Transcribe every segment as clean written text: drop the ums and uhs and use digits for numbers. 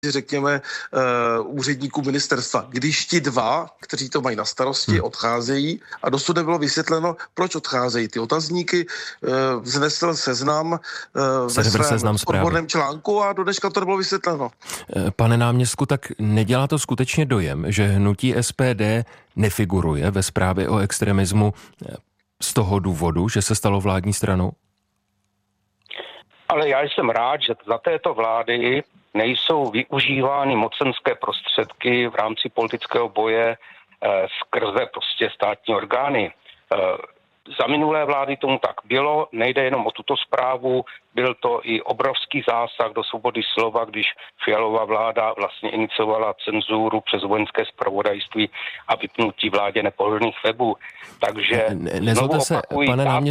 řekněme, úředníků ministerstva. Když ti dva, kteří to mají na starosti, odcházejí a dosud nebylo vysvětleno, proč odcházejí. Ty otazníky vznesl Seznam ve svém odborném článku a do dneška to nebylo vysvětleno. Pane náměstku, tak nedělá to skutečně dojem, že hnutí SPD nefiguruje ve zprávě o extremismu z toho důvodu, že se stalo vládní stranou? Ale já jsem rád, že za této vlády nejsou využívány mocenské prostředky v rámci politického boje skrze prostě státní orgány. Za minulé vlády tomu tak bylo, nejde jenom o tuto zprávu, byl to i obrovský zásah do svobody slova, když Fialova vláda vlastně iniciovala cenzuru přes vojenské zpravodajství a vypnutí vládě nepohodlných webů. Takže znovu opakuji,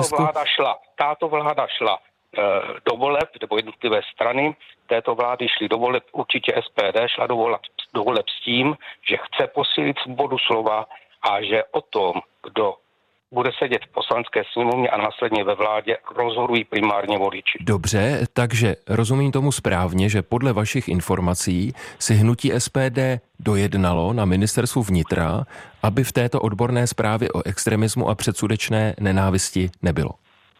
tato vláda šla do voleb, nebo jednotlivé strany této vlády šly do voleb, určitě SPD šla do voleb s tím, že chce posílit svobodu slova a že o tom, kdo bude sedět v poslanecké sněmovně a následně ve vládě, rozhodují primárně voliči. Dobře, takže rozumím tomu správně, že podle vašich informací si hnutí SPD dojednalo na ministerstvu vnitra, aby v této odborné zprávě o extremismu a předsudečné nenávisti nebylo.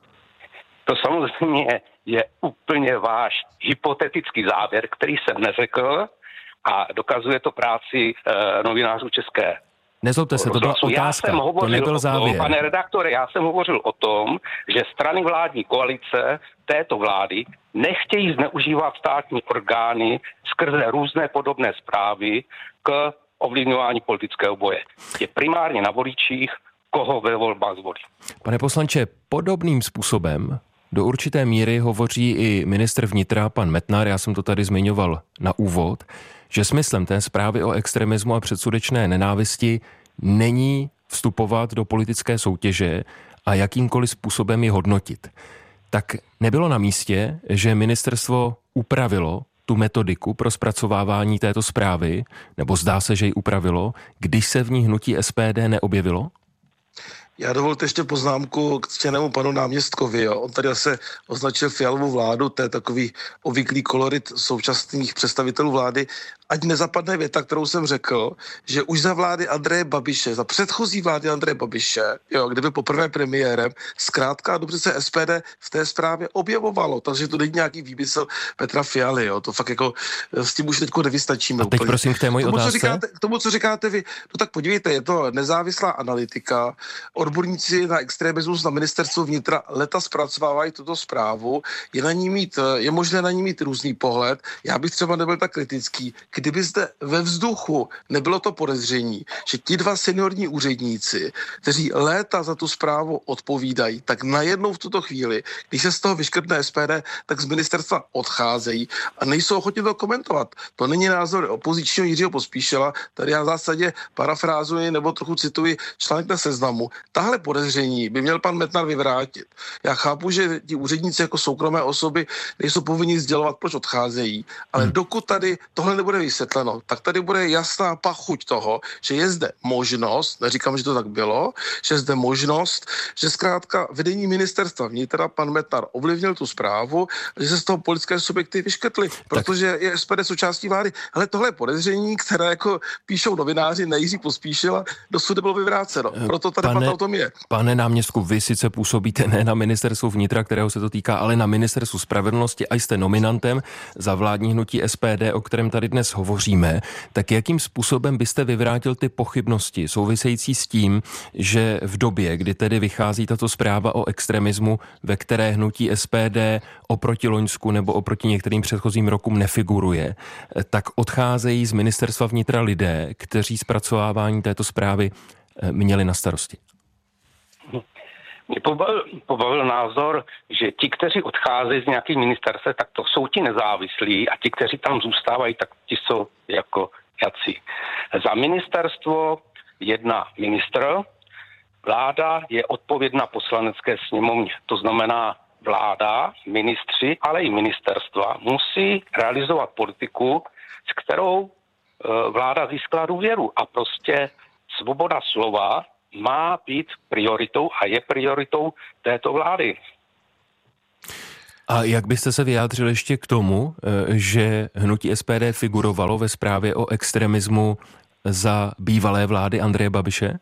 To samozřejmě je úplně váš hypotetický závěr, který jsem neřekl a dokazuje to práci novinářů České. Nezlobte se, to byla otázka, to nebyl závěr. Pane redaktore, já jsem hovořil o tom, že strany vládní koalice této vlády nechtějí zneužívat státní orgány skrze různé podobné zprávy k ovlivňování politického boje. Je primárně na voličích, koho ve volbách zvolí. Pane poslanče, podobným způsobem do určité míry hovoří i ministr vnitra, pan Metnar, já jsem to tady zmiňoval na úvod, že smyslem té zprávy o extremismu a předsudečné nenávisti není vstupovat do politické soutěže a jakýmkoliv způsobem ji hodnotit. Tak nebylo na místě, že ministerstvo upravilo tu metodiku pro zpracovávání této zprávy, nebo zdá se, že ji upravilo, když se v ní hnutí SPD neobjevilo? Já dovolte ještě poznámku k ctěnému panu náměstkovi. Jo. On tady zase označil Fialovu vládu, to je takový obvyklý kolorit současných představitelů vlády. Ať nezapadne věta, kterou jsem řekl, že už za vlády Andreje Babiše, za předchozí vlády Andreje Babiše, jo, kde byl poprvé premiérem, zkrátka dobře se SPD v té zprávě objevovalo, takže to není nějaký výmysl Petra Fialy, jo, to fakt jako s tím už teďko nevystačíme. A teď úplně. Prosím k té mojí otázce. K tomu, co říkáte vy, no tak podívejte, je to nezávislá analytika, odborníci na extremismus na ministerstvu vnitra leta zpracovávají tuto zprávu, je možné na ní mít různý pohled, já bych třeba nebyl tak kritický, kdyby zde ve vzduchu nebylo to podezření, že ti dva seniorní úředníci, kteří léta za tu zprávu odpovídají, tak najednou v tuto chvíli, když se z toho vyškrtne SPD, tak z ministerstva odcházejí a nejsou ochotni to komentovat. To není názor opozičního Jiřího Pospíšila, tady já v zásadě parafrázuji nebo trochu cituji článek na Seznamu. Tahle podezření by měl pan Metnar vyvrátit. Já chápu, že ti úředníci jako soukromé osoby nejsou povinni sdělovat, proč odcházejí, ale dokud tady tohle nebude vysvětleno, tak tady bude jasná pachuť toho, že je zde možnost, neříkám, že to tak bylo, že je zde možnost, že zkrátka vedení ministerstva vnitra pan Metnar ovlivnil tu zprávu, že se z toho politické subjekty vyškrtly, protože je SPD součástí vlády. Ale tohle je podezření, které jako píšou novináři, Jiří Pospíšila, dosud nebylo vyvráceno. Proto tady o tom je. Pane náměstku, vy sice působíte ne na ministerstvu vnitra, kterého se to týká, ale na ministerstvu spravedlnosti a jste nominantem za vládní hnutí SPD, o kterém tady dnes hovoříme, tak jakým způsobem byste vyvrátil ty pochybnosti související s tím, že v době, kdy tedy vychází tato zpráva o extremismu, ve které hnutí SPD oproti loňsku nebo oproti některým předchozím rokům nefiguruje, tak odcházejí z ministerstva vnitra lidé, kteří zpracovávání této zprávy měli na starosti? Mě pobavil názor, že ti, kteří odcházejí z nějakých ministerstev, tak to jsou ti nezávislí a ti, kteří tam zůstávají, tak ti jsou jako jací. Za ministerstvo jedna ministr, vláda je odpovědná poslanecké sněmovně. To znamená vláda, ministři, ale i ministerstva musí realizovat politiku, s kterou vláda získala důvěru a prostě svoboda slova má být prioritou a je prioritou této vlády. A jak byste se vyjádřil ještě k tomu, že hnutí SPD figurovalo ve zprávě o extremismu za bývalé vlády Andreje Babiše?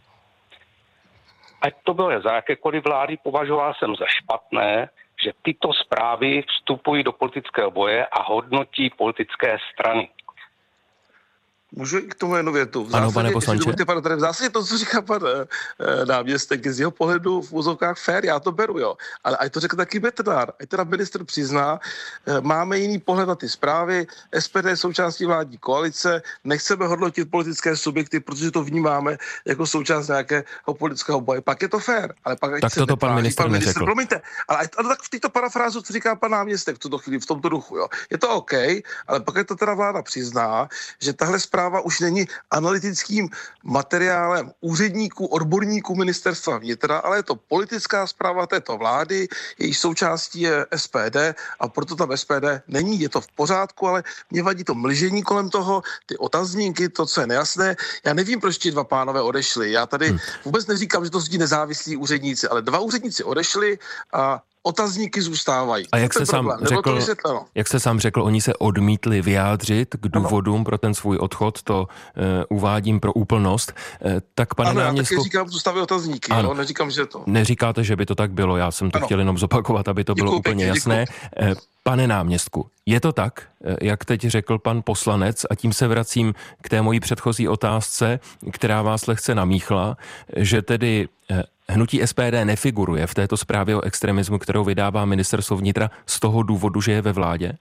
Ať to bylo za jakékoliv vlády, považoval jsem za špatné, že tyto zprávy vstupují do politického boje a hodnotí politické strany. Můžu k tomu jednu větu? Ano, pane poslanče. V zásadě to, co říká pan náměstek, je z jeho pohledu v úzovkách fér, já to beru, jo. Ale ať to řekl taky Metnar, ať teda ministr přizná, máme jiný pohled na ty zprávy, SPD je součástí vládní koalice, nechceme hodnotit politické subjekty, protože to vnímáme jako součást nějakého politického boje. Pak je to fér, ale pak tak toto pan ministr neřekl. Promiňte, ale tak v této parafrázu, co říká pan náměstek v tuto chvíli, v tomto duchu, jo. Je to OK, ale pak je to teda vláda přizná, že tahle zpráva už není analytickým materiálem úředníků, odborníků ministerstva vnitra, ale je to politická zpráva této vlády, její součástí je SPD a proto tam SPD není, je to v pořádku, ale mě vadí to mlžení kolem toho, ty otazníky, to, co je nejasné. Já nevím, proč ti dva pánové odešli. Já tady vůbec neříkám, že to jsou nezávislí úředníci, ale dva úředníci odešli a otazníky zůstávají. A jak jste sám řekl, oni se odmítli vyjádřit k důvodům pro ten svůj odchod, to uvádím pro úplnost. Tak pane náměstku... Já taky říkám, zůstávají otazníky, ano. Neříkám, že to. Neříkáte, že by to tak bylo, já jsem to chtěl jenom zopakovat, aby to bylo úplně jasné. Pane náměstku, je to tak, jak teď řekl pan poslanec, a tím se vracím k té mojí předchozí otázce, která vás lehce namíchla, že tedy hnutí SPD nefiguruje v této zprávě o extremismu, kterou vydává ministerstvo vnitra z toho důvodu, že je ve vládě?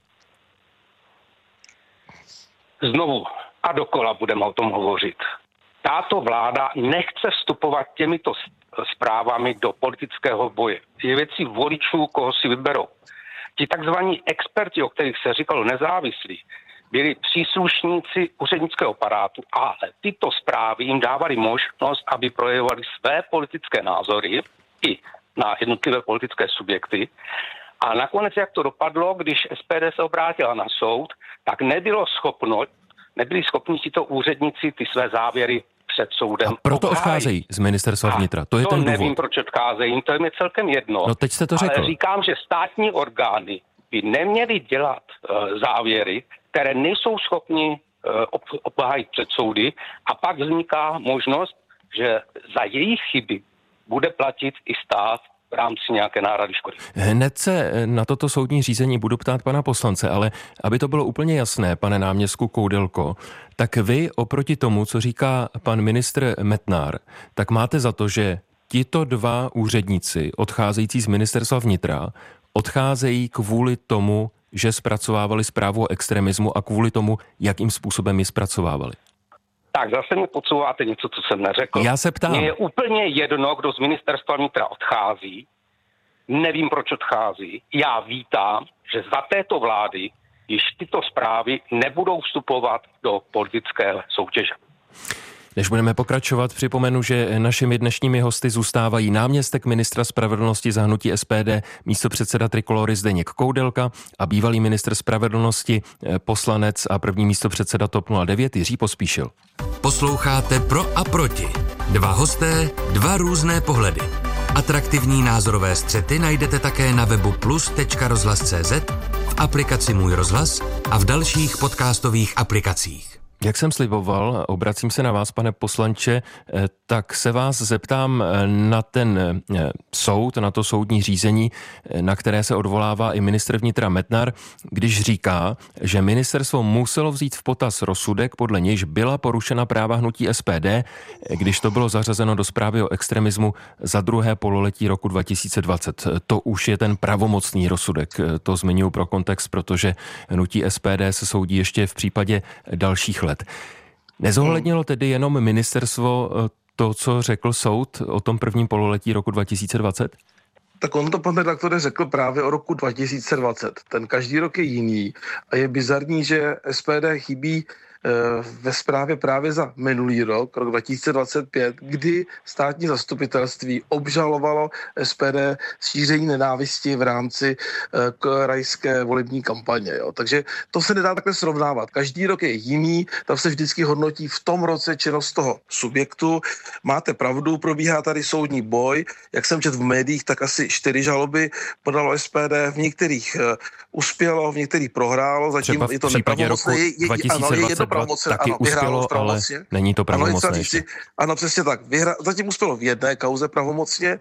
Znovu a dokola budeme o tom hovořit. Tato vláda nechce vstupovat těmito zprávami do politického boje. Je věcí voličů, koho si vyberou. Ti takzvaní experti, o kterých se říkalo nezávislí, byli příslušníci úřednického aparátu, ale tyto zprávy jim dávaly možnost, aby projevovali své politické názory i na jednotlivé politické subjekty. A nakonec, jak to dopadlo, když SPD se obrátila na soud, tak nebyli schopni tito úředníci ty své závěry před soudem. A proto odcházejí z ministerstva vnitra. To je ten důvod. Nevím, proč odcházejí, to je mi celkem jedno. No teď jste to řekl. Ale říkám, že státní orgány by neměly dělat závěry, které nejsou schopni obhájit před soudy, a pak vzniká možnost, že za jejich chyby bude platit i stát v rámci nějaké náhrady škody. Hned se na toto soudní řízení budu ptát pana poslance, ale aby to bylo úplně jasné, pane náměstku Koudelko, tak vy oproti tomu, co říká pan ministr Metnar, tak máte za to, že tito dva úředníci odcházející z ministerstva vnitra odcházejí kvůli tomu, že zpracovávali zprávu o extremismu a kvůli tomu, jakým způsobem ji zpracovávali. Tak zase mi podsouváte něco, co jsem neřekl. Já se ptám. Mně je úplně jedno, kdo z ministerstva vnitra odchází. Nevím, proč odchází. Já vítám, že za této vlády již tyto zprávy nebudou vstupovat do politické soutěže. Než budeme pokračovat, připomenu, že našimi dnešními hosty zůstávají náměstek ministra spravedlnosti za hnutí SPD, místopředseda Trikolory Zdeněk Koudelka a bývalý ministr spravedlnosti, poslanec a první místopředseda TOP 09 Jiří Pospíšil. Posloucháte Pro a proti. Dva hosté, dva různé pohledy. Atraktivní názorové střety najdete také na webu plus.rozhlas.cz, v aplikaci Můj rozhlas a v dalších podcastových aplikacích. Jak jsem sliboval, obracím se na vás, pane poslanče, tak se vás zeptám na ten soud, na to soudní řízení, na které se odvolává i ministr vnitra Metnar, když říká, že ministerstvo muselo vzít v potaz rozsudek, podle nějž byla porušena práva hnutí SPD, když to bylo zařazeno do zprávy o extremismu za druhé pololetí roku 2020. To už je ten pravomocný rozsudek. To zmiňuji pro kontext, protože hnutí SPD se soudí ještě v případě dalších let. Nezohlednilo tedy jenom ministerstvo to, co řekl soud o tom prvním pololetí roku 2020? Tak on to, pan redaktore, řekl právě o roku 2020. Ten každý rok je jiný a je bizarní, že SPD chybí ve zprávě právě za minulý rok 2025, kdy státní zastupitelství obžalovalo SPD šíření nenávisti v rámci krajské volební kampaně. Jo. Takže to se nedá takhle srovnávat. Každý rok je jiný, tam se vždycky hodnotí v tom roce činnost toho subjektu. Máte pravdu, probíhá tady soudní boj. Jak jsem četl v médiích, tak asi 4 žaloby podalo SPD, v některých uspělo, v některých prohrálo, zatím je to nepravomocné. Je 2022 taky uspělo, ale není to pravomocné ještě. Ano, přesně tak. Zatím uspělo v jedné kauze pravomocně.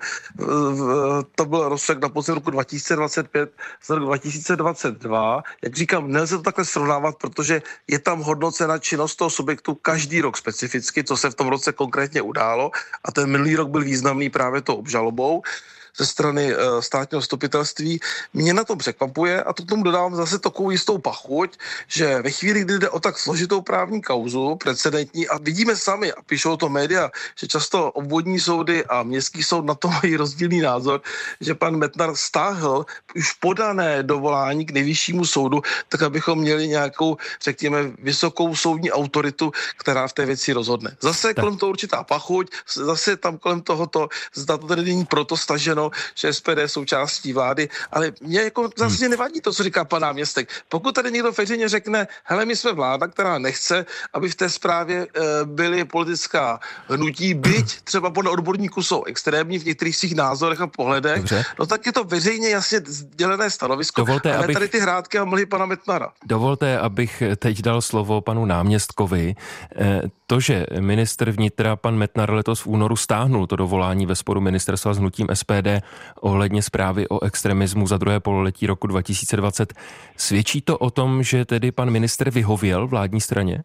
To byl rozsudek na podzim roku 2025, z roku 2022. Jak říkám, nelze to takhle srovnávat, protože je tam hodnocena činnost toho subjektu každý rok specificky, co se v tom roce konkrétně událo, a ten minulý rok byl významný právě tou obžalobou ze strany státního zastupitelství. Mě na tom překvapuje, a to k tomu dodávám zase takovou jistou pachuť, že ve chvíli, kdy jde o tak složitou právní kauzu, precedentní, a vidíme sami, a píšou to média, že často obvodní soudy a městský soud na to mají rozdílný názor, že pan Metnar stáhl už podané dovolání k nejvyššímu soudu, tak abychom měli nějakou, řekněme, vysokou soudní autoritu, která v té věci rozhodne. Zase kolem toho určitá pachuť, zase tam kolem tohoto, zda to tedy není proto staženo, že SPD je součástí vlády, ale mě jako zase nevadí to, co říká pan náměstek. Pokud tady někdo veřejně řekne, hele, my jsme vláda, která nechce, aby v té zprávě byly politická hnutí, byť třeba podle odborníků jsou extrémní v některých svých názorech a pohledech, dobře, no tak je to veřejně jasně sdělené stanovisko. Dovolte, ale tady ty hrátky a mlhy pana Metnara. Dovolte, abych teď dal slovo panu náměstkovi. To, že ministr vnitra pan Metnar letos v únoru stáhnul to dovolání ve sporu ministerstva s hnutím SPD ohledně zprávy o extremismu za druhé pololetí roku 2020, svědčí to o tom, že tedy pan ministr vyhověl vládní straně?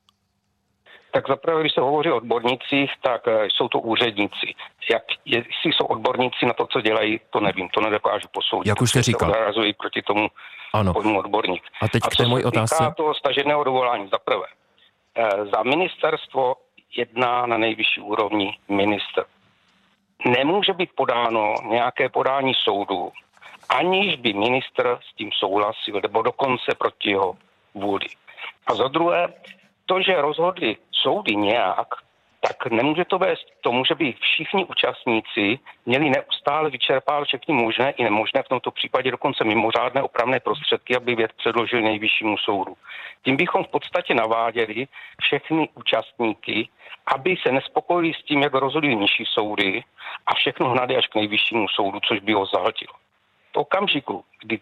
Tak zaprvé, když se hovoří o odbornících, tak jsou to úředníci. Jestli jsou odborníci na to, co dělají, to nevím, to nedokážu posoudit. Jak už jste říkal. Odrázují proti tomu pojmu odborník. A teď k té mojí otázce. A co se týká toho staženého dovolání, zaprvé, za ministerstvo jedná na nejvyšší úrovni ministr. Nemůže být podáno nějaké podání soudu, aniž by ministr s tím souhlasil, nebo dokonce proti jeho vůli. A za druhé, to, že rozhodli soudy nějak, tak nemůže to vést k tomu, že by všichni účastníci měli neustále vyčerpávat všechny možné i nemožné, v tomto případě dokonce mimořádné opravné prostředky, aby věc předložili nejvyššímu soudu. Tím bychom v podstatě naváděli všechny účastníky, aby se nespokojili s tím, jak rozhodují nižší soudy, a všechno hnali až k nejvyššímu soudu, což by ho zahltilo. V okamžiku, kdy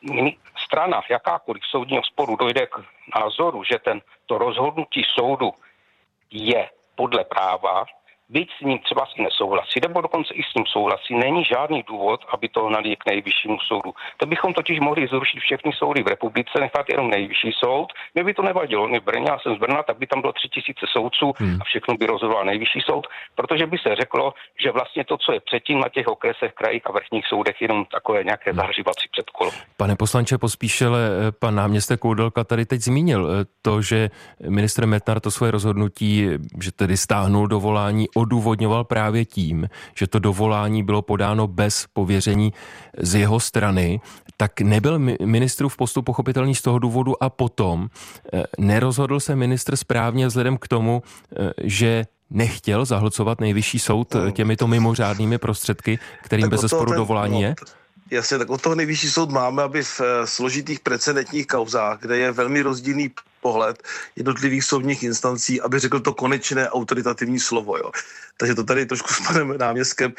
strana jakákoliv soudního sporu dojde k názoru, že to rozhodnutí soudu je podle práva, byť s ním třeba i nesouhlasí, nebo dokonce i s ním souhlasí, není žádný důvod, aby to hnali k nejvyššímu soudu. To bychom totiž mohli zrušit všechny soudy v republice, nechat jenom nejvyšší soud. Mě by to nevadilo. My v Brně, já jsem z Brna, tak by tam bylo 3000 soudců a všechno by rozhodoval nejvyšší soud, protože by se řeklo, že vlastně to, co je předtím na těch okresech, krajích a vrchních soudech, jenom takové nějaké zahřívací předkolo. Pane poslanče Pospíšile, pan náměstek Koudelka tady teď zmínil to, že ministr Metnar to svoje rozhodnutí, že tedy stáhnul dovolání, odůvodňoval právě tím, že to dovolání bylo podáno bez pověření z jeho strany, tak nebyl ministrův postup pochopitelný z toho důvodu a potom nerozhodl se ministr správně vzhledem k tomu, že nechtěl zahlcovat nejvyšší soud těmito mimořádnými prostředky, kterým bezesporu dovolání je? Jasně, tak od toho nejvyšší soud máme, aby v složitých precedentních kauzách, kde je velmi rozdílný pohled jednotlivých soudních instancí, aby řekl to konečné autoritativní slovo. Jo. Takže to tady trošku s panem náměstkem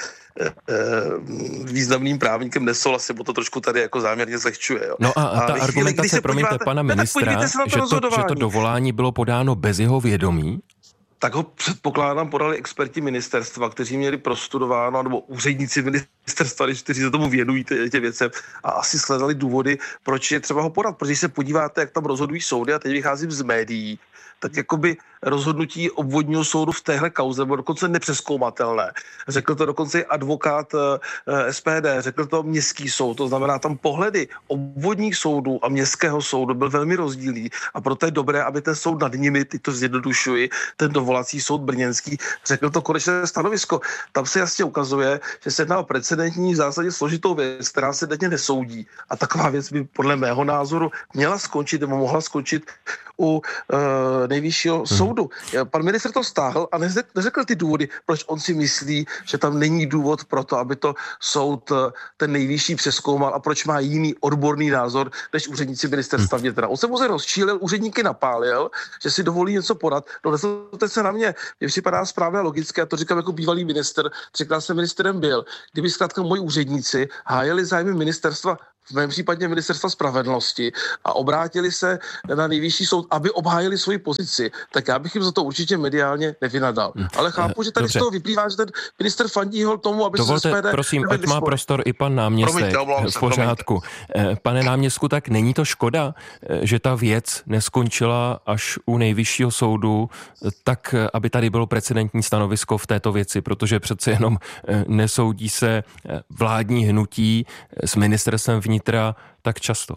významným právníkem nesouhlasím, bo to trošku tady jako záměrně zlehčuje. Jo. No a ta argumentace, promiňte, pana ministra, že to dovolání bylo podáno bez jeho vědomí, tak ho předpokládám podali experti ministerstva, kteří měli prostudováno, nebo úředníci ministerstva, kteří se tomu věnují těm věcem, a asi sledali důvody, proč je třeba ho podat. Protože se podíváte, jak tam rozhodují soudy, a teď vycházím z médií, tak jakoby rozhodnutí obvodního soudu v téhle kauze bylo dokonce nepřezkoumatelné. Řekl to dokonce i advokát SPD, řekl to městský soud, to znamená, tam pohledy obvodních soudů a městského soudu byl velmi rozdílný, a proto je dobré, aby ten soud nad nimi, teď to zjednodušuji, ten odvolací soud brněnský řekl to konečné stanovisko. Tam se jasně ukazuje, že se jedná o precedentní v zásadě složitou věc, která se denně nesoudí. A taková věc by podle mého názoru měla skončit nebo mohla skončit u nejvyššího soudu. Pan ministr to stáhl a neřekl ty důvody, proč on si myslí, že tam není důvod pro to, aby to soud ten nejvyšší přezkoumal a proč má jiný odborný názor než úředníci ministerstva vnitra. On se pouze rozčílil, úředníky napálil, že si dovolí něco podat. No nezlobte se na mě. Mně připadá správně a logické, a to říkám jako bývalý ministr, třikrát jsem ministrem byl. Kdyby zkrátka moji úředníci hájili zájmy ministerstva, v mém případě ministerstva spravedlnosti, a obrátili se na nejvyšší soud, aby obhájili svoji pozici, tak já bych jim za to určitě mediálně nevynadal. Ale chápu, že tady z toho vyplývá, že ten minister fandí tomu, aby dovolte, se SPD... prosím, ať má prostor i pan náměstek. V pořádku. Pane náměstku, tak není to škoda, že ta věc neskončila až u nejvyššího soudu, tak aby tady bylo precedentní stanovisko v této věci, protože přece jenom nesoudí se vládní hnutí s ministerstvem vnitra tak často.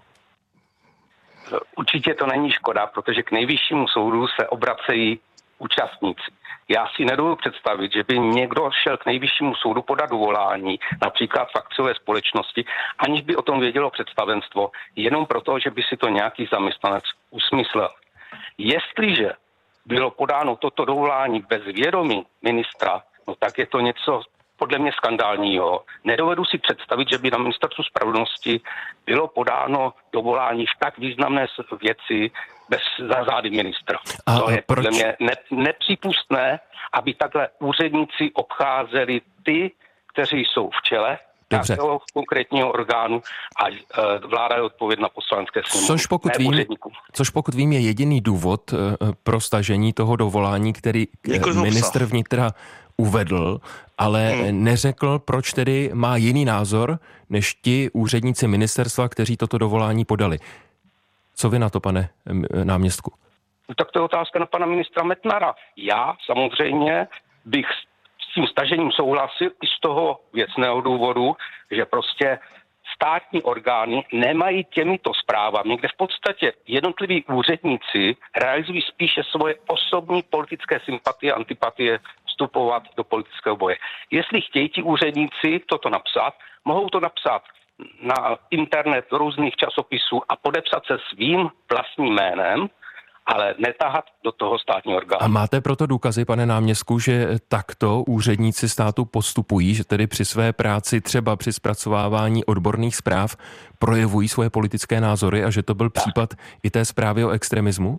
Určitě to není škoda, protože k nejvyššímu soudu se obracejí účastníci. Já si nedovedu představit, že by někdo šel k nejvyššímu soudu podat dovolání, například v akciové společnosti, aniž by o tom vědělo představenstvo, jenom proto, že by si to nějaký zaměstnanec usmyslel. Jestliže bylo podáno toto dovolání bez vědomí ministra, no tak je to něco podle mě skandálního. Nedovedu si představit, že by na ministerstvu spravedlnosti bylo podáno dovolání v tak významné věci bez zády ministra. To je podle mě nepřípustné, aby takhle úředníci obcházeli ty, kteří jsou v čele takového konkrétního orgánu a vláda je odpovědná Poslanecké sněmovně. Což pokud vím je jediný důvod pro stažení toho dovolání, který ministr vnitra uvedl, ale neřekl, proč tedy má jiný názor než ti úředníci ministerstva, kteří toto dovolání podali. Co vy na to, pane náměstku? No, tak to je otázka na pana ministra Metnara. Já samozřejmě bych s tím stažením souhlasil i z toho věcného důvodu, že prostě státní orgány nemají těmito zprávami, kde v podstatě jednotliví úředníci realizují spíše svoje osobní politické sympatie a antipatie vstupovat do politického boje. Jestli chtějí ti úředníci toto napsat, mohou to napsat na internet do různých časopisů a podepsat se svým vlastním jménem, ale netahat do toho státního orgánu. A máte proto důkazy, pane náměstku, že takto úředníci státu postupují, že tedy při své práci, třeba při zpracovávání odborných zpráv, projevují svoje politické názory a že to byl případ i té zprávy o extremismu?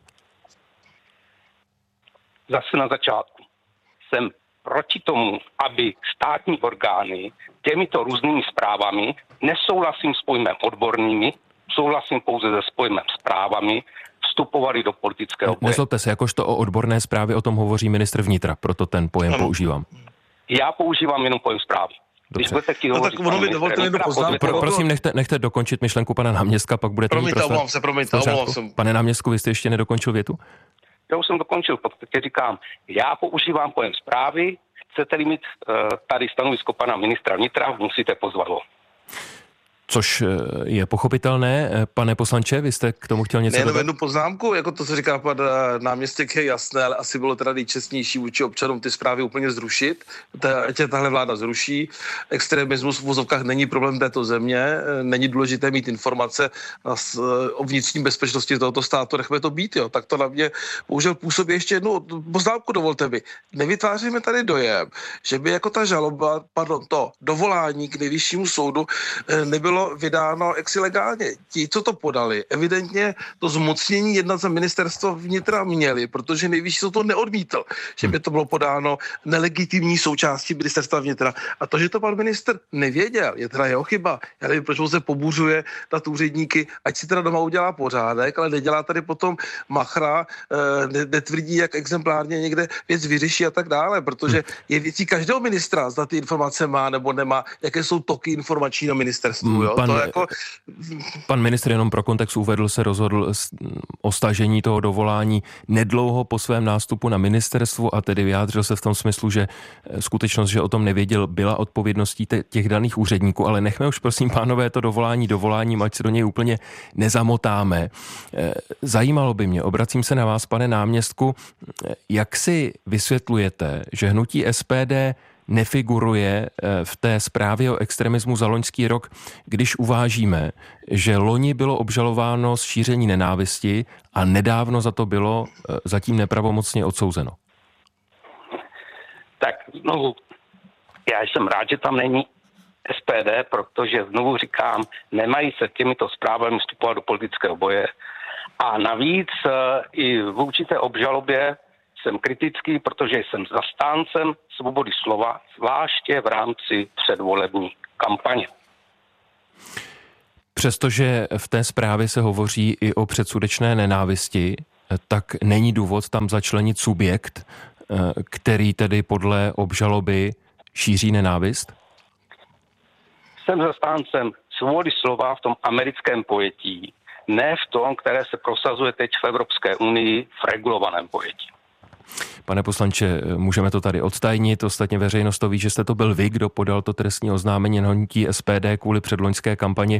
Zase na začátku. Jsem proti tomu, aby státní orgány těmito různými zprávami, nesouhlasím s pojmem odbornými, souhlasím pouze se pojmem zprávami, vstupovali do politického boje. Nezlobte se, jakožto o odborné zprávě o tom hovoří ministr vnitra, proto ten pojem používám. Já používám jenom pojem zprávy. Když budete chtít hovořit, prosím, nechte dokončit myšlenku pana náměstka, pak budete mít prostor. Promiňte. Pane náměstku, vy jste ještě nedokončil větu? Já už jsem dokončil, protože říkám, já používám pojem zprávy, chcete-li mít tady stanovisko pana ministra vnitra, musíte pozvat ho. Což je pochopitelné. Pane poslanče, vy jste k tomu chtěl něco dodat? Jednu poznámku, jako to, co říká pan náměstek, je jasné, ale asi bylo teda nejčestnější vůči občanům ty zprávy úplně zrušit. Tahle vláda zruší. Extremismus v vozovkách není problém této země, není důležité mít informace o vnitřní bezpečnosti tohoto státu, nechme to být, jo. Tak to na mě bohužel působí. Ještě jednu poznámku, dovolte mi. Nevytváříme tady dojem, že by jako ta žaloba, to dovolání k nejvyššímu soudu nebylo vydáno legálně. Ti, co to podali, evidentně to zmocnění jednat za ministerstvo vnitra měli, protože nejvyšší soud to neodmítl, že by to bylo podáno nelegitimní součástí ministerstva vnitra. A to, že to pan ministr nevěděl, je teda jeho chyba. Já nevím, proč se pobuřuje na úředníky, ať si teda doma udělá pořádek, ale nedělá tady potom machra, netvrdí, jak exemplárně někde věc vyřeší a tak dále, protože je věcí každého ministra, zda ty informace má nebo nemá, jaké jsou toky informační na ministerstvu. Jo? Pan ministr jenom pro kontext uvedl, se rozhodl o stažení toho dovolání nedlouho po svém nástupu na ministerstvu a tedy vyjádřil se v tom smyslu, že skutečnost, že o tom nevěděl, byla odpovědností těch daných úředníků, ale nechme už prosím pánové to dovoláním, ať se do něj úplně nezamotáme. Zajímalo by mě, obracím se na vás, pane náměstku, jak si vysvětlujete, že hnutí SPD nefiguruje v té zprávě o extremismu za loňský rok, když uvážíme, že loni bylo obžalováno z šíření nenávisti a nedávno za to bylo zatím nepravomocně odsouzeno? Tak znovu, já jsem rád, že tam není SPD, protože znovu říkám, nemají se těmito zprávami vstupovat do politického boje. A navíc i v určité obžalobě jsem kritický, protože jsem zastáncem svobody slova, zvláště v rámci předvolební kampaně. Přestože v té zprávě se hovoří i o předsudečné nenávisti, tak není důvod tam začlenit subjekt, který tedy podle obžaloby šíří nenávist? Jsem zastáncem svobody slova v tom americkém pojetí, ne v tom, které se prosazuje teď v Evropské unii v regulovaném pojetí. Pane poslanče, můžeme to tady odtajnit, ostatně veřejnost to ví, že jste to byl vy, kdo podal to trestní oznámení na hnutí SPD kvůli předloňské kampani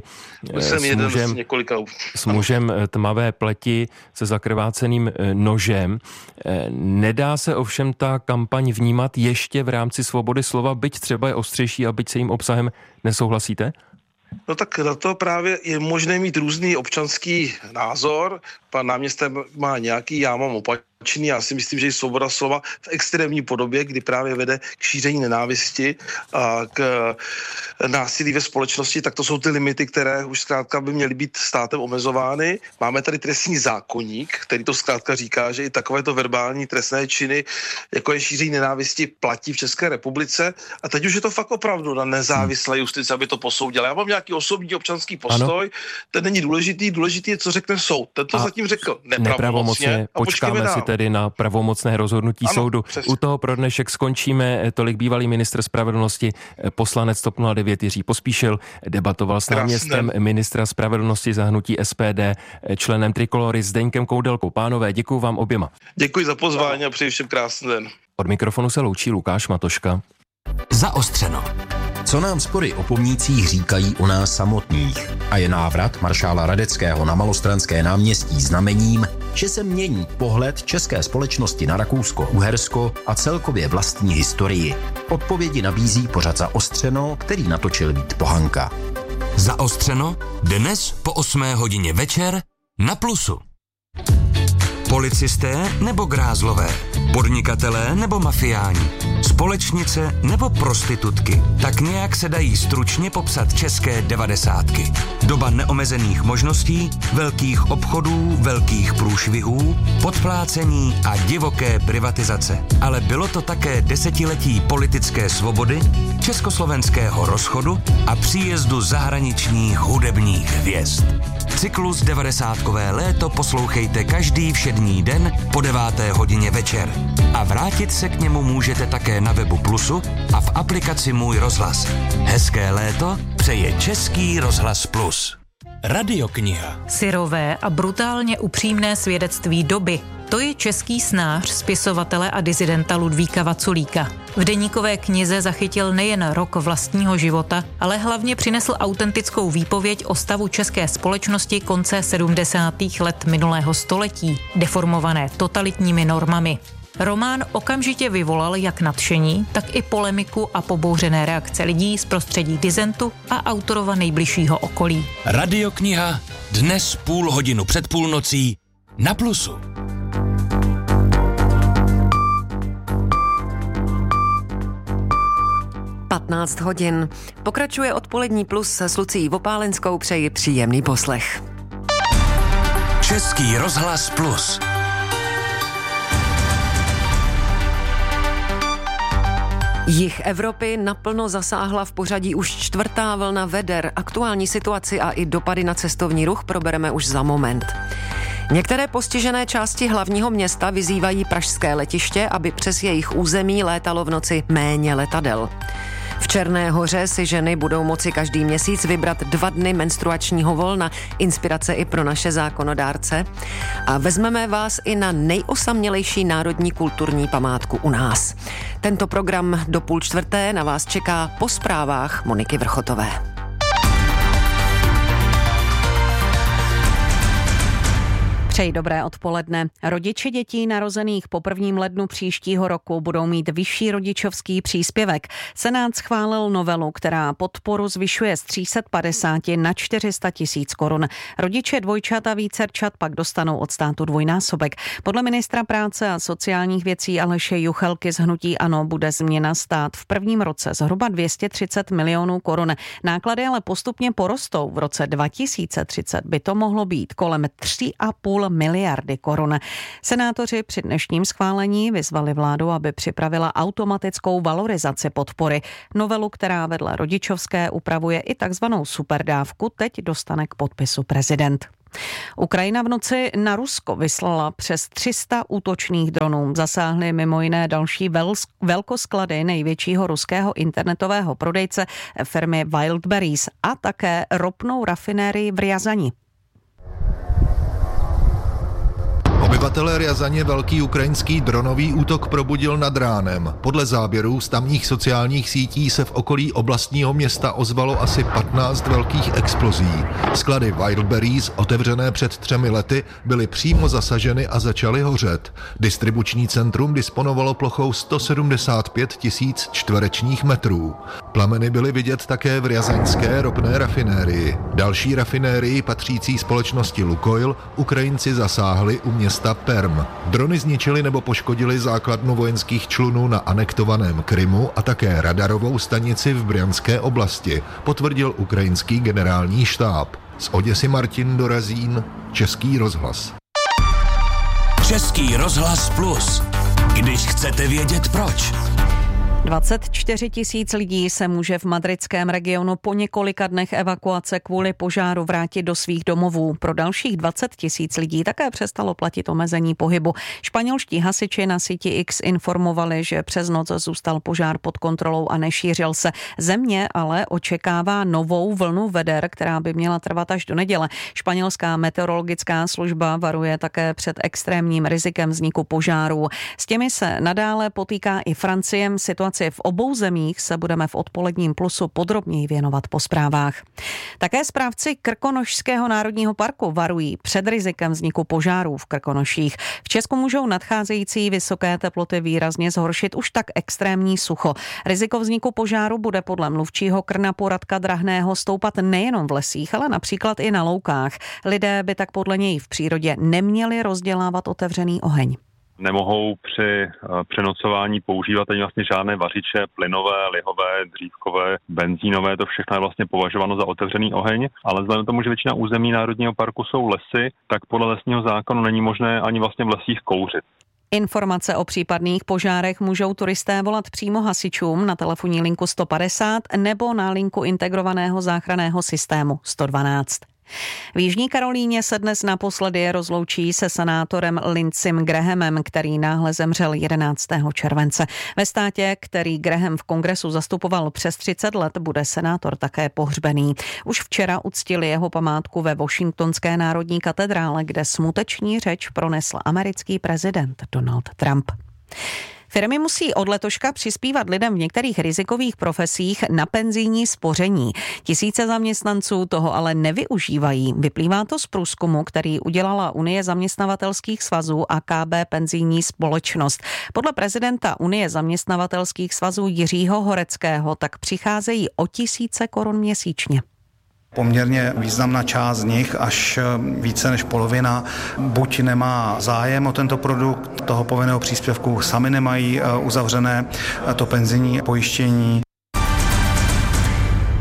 s mužem tmavé pleti se zakrváceným nožem. Nedá se ovšem ta kampaň vnímat ještě v rámci svobody slova, byť třeba je ostřejší a byť se jím obsahem nesouhlasíte? No tak na to právě je možné mít různý občanský názor. Pan náměstek má nějaký, já mám opačný. Já si myslím, že je svoboda slova v extrémní podobě, kdy právě vede k šíření nenávisti a k násilí ve společnosti, tak to jsou ty limity, které už zkrátka by měly být státem omezovány. Máme tady trestní zákoník, který to zkrátka říká, že i takovéto verbální trestné činy, jako je šíření nenávisti, platí v České republice. A teď už je to fakt opravdu na nezávislé justici, aby to posoudila. Já mám nějaký osobní občanský postoj, ten není důležitý, důležitý je, co řekne soud. Ten to zatím řekl nepravomocně. Počkáme si tedy na pravomocné rozhodnutí soudu. Přesně. U toho pro dnešek skončíme. Tolik bývalý ministr spravedlnosti, poslanec TOP 09 Jiří Pospíšil, debatoval s náměstkem ministra spravedlnosti za hnutí SPD, členem Trikolory Zdeňkem Koudelkou. Pánové, děkuji vám oběma. Děkuji za pozvání a přeji všem krásný den. Od mikrofonu se loučí Lukáš Matoška. Zaostřeno. Co nám spory o pomnících říkají o nás samotných? A je návrat maršála Radeckého na Malostranské náměstí znamením, že se mění pohled české společnosti na Rakousko-Uhersko a celkově vlastní historii. Odpovědi nabízí pořad Zaostřeno, který natočil Vít Pohanka. Zaostřeno dnes po 8 hodině večer na Plusu. Policisté nebo grázlové? Podnikatelé nebo mafiáni? Společnice nebo prostitutky? Tak nějak se dají stručně popsat české 90. Doba neomezených možností, velkých obchodů, velkých průšvihů, podplácení a divoké privatizace. Ale bylo to také desetiletí politické svobody, československého rozchodu a příjezdu zahraničních hudebních hvězd. Cyklus 90kové léto poslouchejte každý všední den po 9. hodině večer. A vrátit se k němu můžete také na webu Plusu a v aplikaci Můj rozhlas. Hezké léto přeje Český rozhlas Plus. Radiokniha. Syrové a brutálně upřímné svědectví doby. To je český snář, spisovatele a disidenta Ludvíka Vaculíka. V deníkové knize zachytil nejen rok vlastního života, ale hlavně přinesl autentickou výpověď o stavu české společnosti konce 70. let minulého století, deformované totalitními normami. Román okamžitě vyvolal jak nadšení, tak i polemiku a pobouřené reakce lidí z prostředí disentu a autorova nejbližšího okolí. Radiokniha dnes 0,5 hodiny před půlnocí na Plusu. Patnáct hodin. Pokračuje odpolední Plus s Lucií Vopálenskou. Přeji příjemný poslech. Český rozhlas Plus. Jih Evropy naplno zasáhla v pořadí už 4. vlna veder. Aktuální situaci a i dopady na cestovní ruch probereme už za moment. Některé postižené části hlavního města vyzývají pražské letiště, aby přes jejich území létalo v noci méně letadel. V Černé Hoře si ženy budou moci každý měsíc vybrat 2 dny menstruačního volna. Inspirace i pro naše zákonodárce. A vezmeme vás i na nejosamělejší národní kulturní památku u nás. Tento program do 3:30 na vás čeká po zprávách Moniky Vrchotové. Přeji dobré odpoledne. Rodiče dětí narozených po 1. lednu příštího roku budou mít vyšší rodičovský příspěvek. Senát schválil novelu, která podporu zvyšuje z 350 na 400 000 korun. Rodiče dvojčat a vícerčat pak dostanou od státu dvojnásobek. Podle ministra práce a sociálních věcí Aleše Juchelky z hnutí ANO bude změna stát v prvním roce zhruba 230 milionů korun. Náklady ale postupně porostou. V roce 2030 by to mohlo být kolem 3,5 miliardy korun. Senátoři při dnešním schválení vyzvali vládu, aby připravila automatickou valorizaci podpory. Novelu, která vedle rodičovské upravuje i takzvanou superdávku, teď dostane k podpisu prezident. Ukrajina v noci na Rusko vyslala přes 300 útočných dronů. Zasáhly mimo jiné další velkosklady největšího ruského internetového prodejce firmy Wildberries a také ropnou rafinérii v Rjazani. Obyvatelé Rjazaně velký ukrajinský dronový útok probudil nad ránem. Podle záběrů z tamních sociálních sítí se v okolí oblastního města ozvalo asi 15 velkých explozí. Sklady Wildberries, otevřené před 3 lety, byly přímo zasaženy a začaly hořet. Distribuční centrum disponovalo plochou 175 000 čtverečních metrů. Plameny byly vidět také v rjazaňské ropné rafinérii. Další rafinérii patřící společnosti Lukoil Ukrajinci zasáhli u města Perm. Drony zničily nebo poškodily základnu vojenských člunů na anektovaném Krymu a také radarovou stanici v Bryanské oblasti, potvrdil ukrajinský generální štáb. Z Oděsy Martin Dorazín, Český rozhlas. Český rozhlas Plus. Když chcete vědět proč. 24 000 lidí se může v madridském regionu po několika dnech evakuace kvůli požáru vrátit do svých domovů. Pro dalších 20 000 lidí také přestalo platit omezení pohybu. Španělští hasiči na síti X informovali, že přes noc zůstal požár pod kontrolou a nešířil se. Země ale očekává novou vlnu veder, která by měla trvat až do neděle. Španělská meteorologická služba varuje také před extrémním rizikem vzniku požárů. S těmi se nadále potýká i Francie. Situace v obou zemích se budeme v odpoledním Plusu podrobněji věnovat po zprávách. Také správci Krkonošského národního parku varují před rizikem vzniku požárů v Krkonoších. V Česku můžou nadcházející vysoké teploty výrazně zhoršit už tak extrémní sucho. Riziko vzniku požáru bude podle mluvčího KRNAPu Radka Drahného stoupat nejenom v lesích, ale například i na loukách. Lidé by tak podle něj v přírodě neměli rozdělávat otevřený oheň. Nemohou při přenocování používat ani vlastně žádné vařiče, plynové, lihové, dřívkové, benzínové, to všechno je vlastně považováno za otevřený oheň, ale vzhledem k tomu, že většina území národního parku jsou lesy, tak podle lesního zákonu není možné ani vlastně v lesích kouřit. Informace o případných požárech můžou turisté volat přímo hasičům na telefonní linku 150 nebo na linku integrovaného záchranného systému 112. V Jižní Karolíně se dnes naposledy rozloučí se senátorem Lindseyem Grahamem, který náhle zemřel 11. července. Ve státě, který Graham v kongresu zastupoval přes 30 let, bude senátor také pohřbený. Už včera uctili jeho památku ve Washingtonské národní katedrále, kde smuteční řeč pronesl americký prezident Donald Trump. Firmy musí od letoška přispívat lidem v některých rizikových profesích na penzijní spoření. Tisíce zaměstnanců toho ale nevyužívají. Vyplývá to z průzkumu, který udělala Unie zaměstnavatelských svazů a KB Penzijní společnost. Podle prezidenta Unie zaměstnavatelských svazů Jiřího Horeckého tak přicházejí o tisíce korun měsíčně. Poměrně významná část z nich, až více než polovina, buď nemá zájem o tento produkt toho povinného příspěvku, sami nemají uzavřené to penzijní pojištění.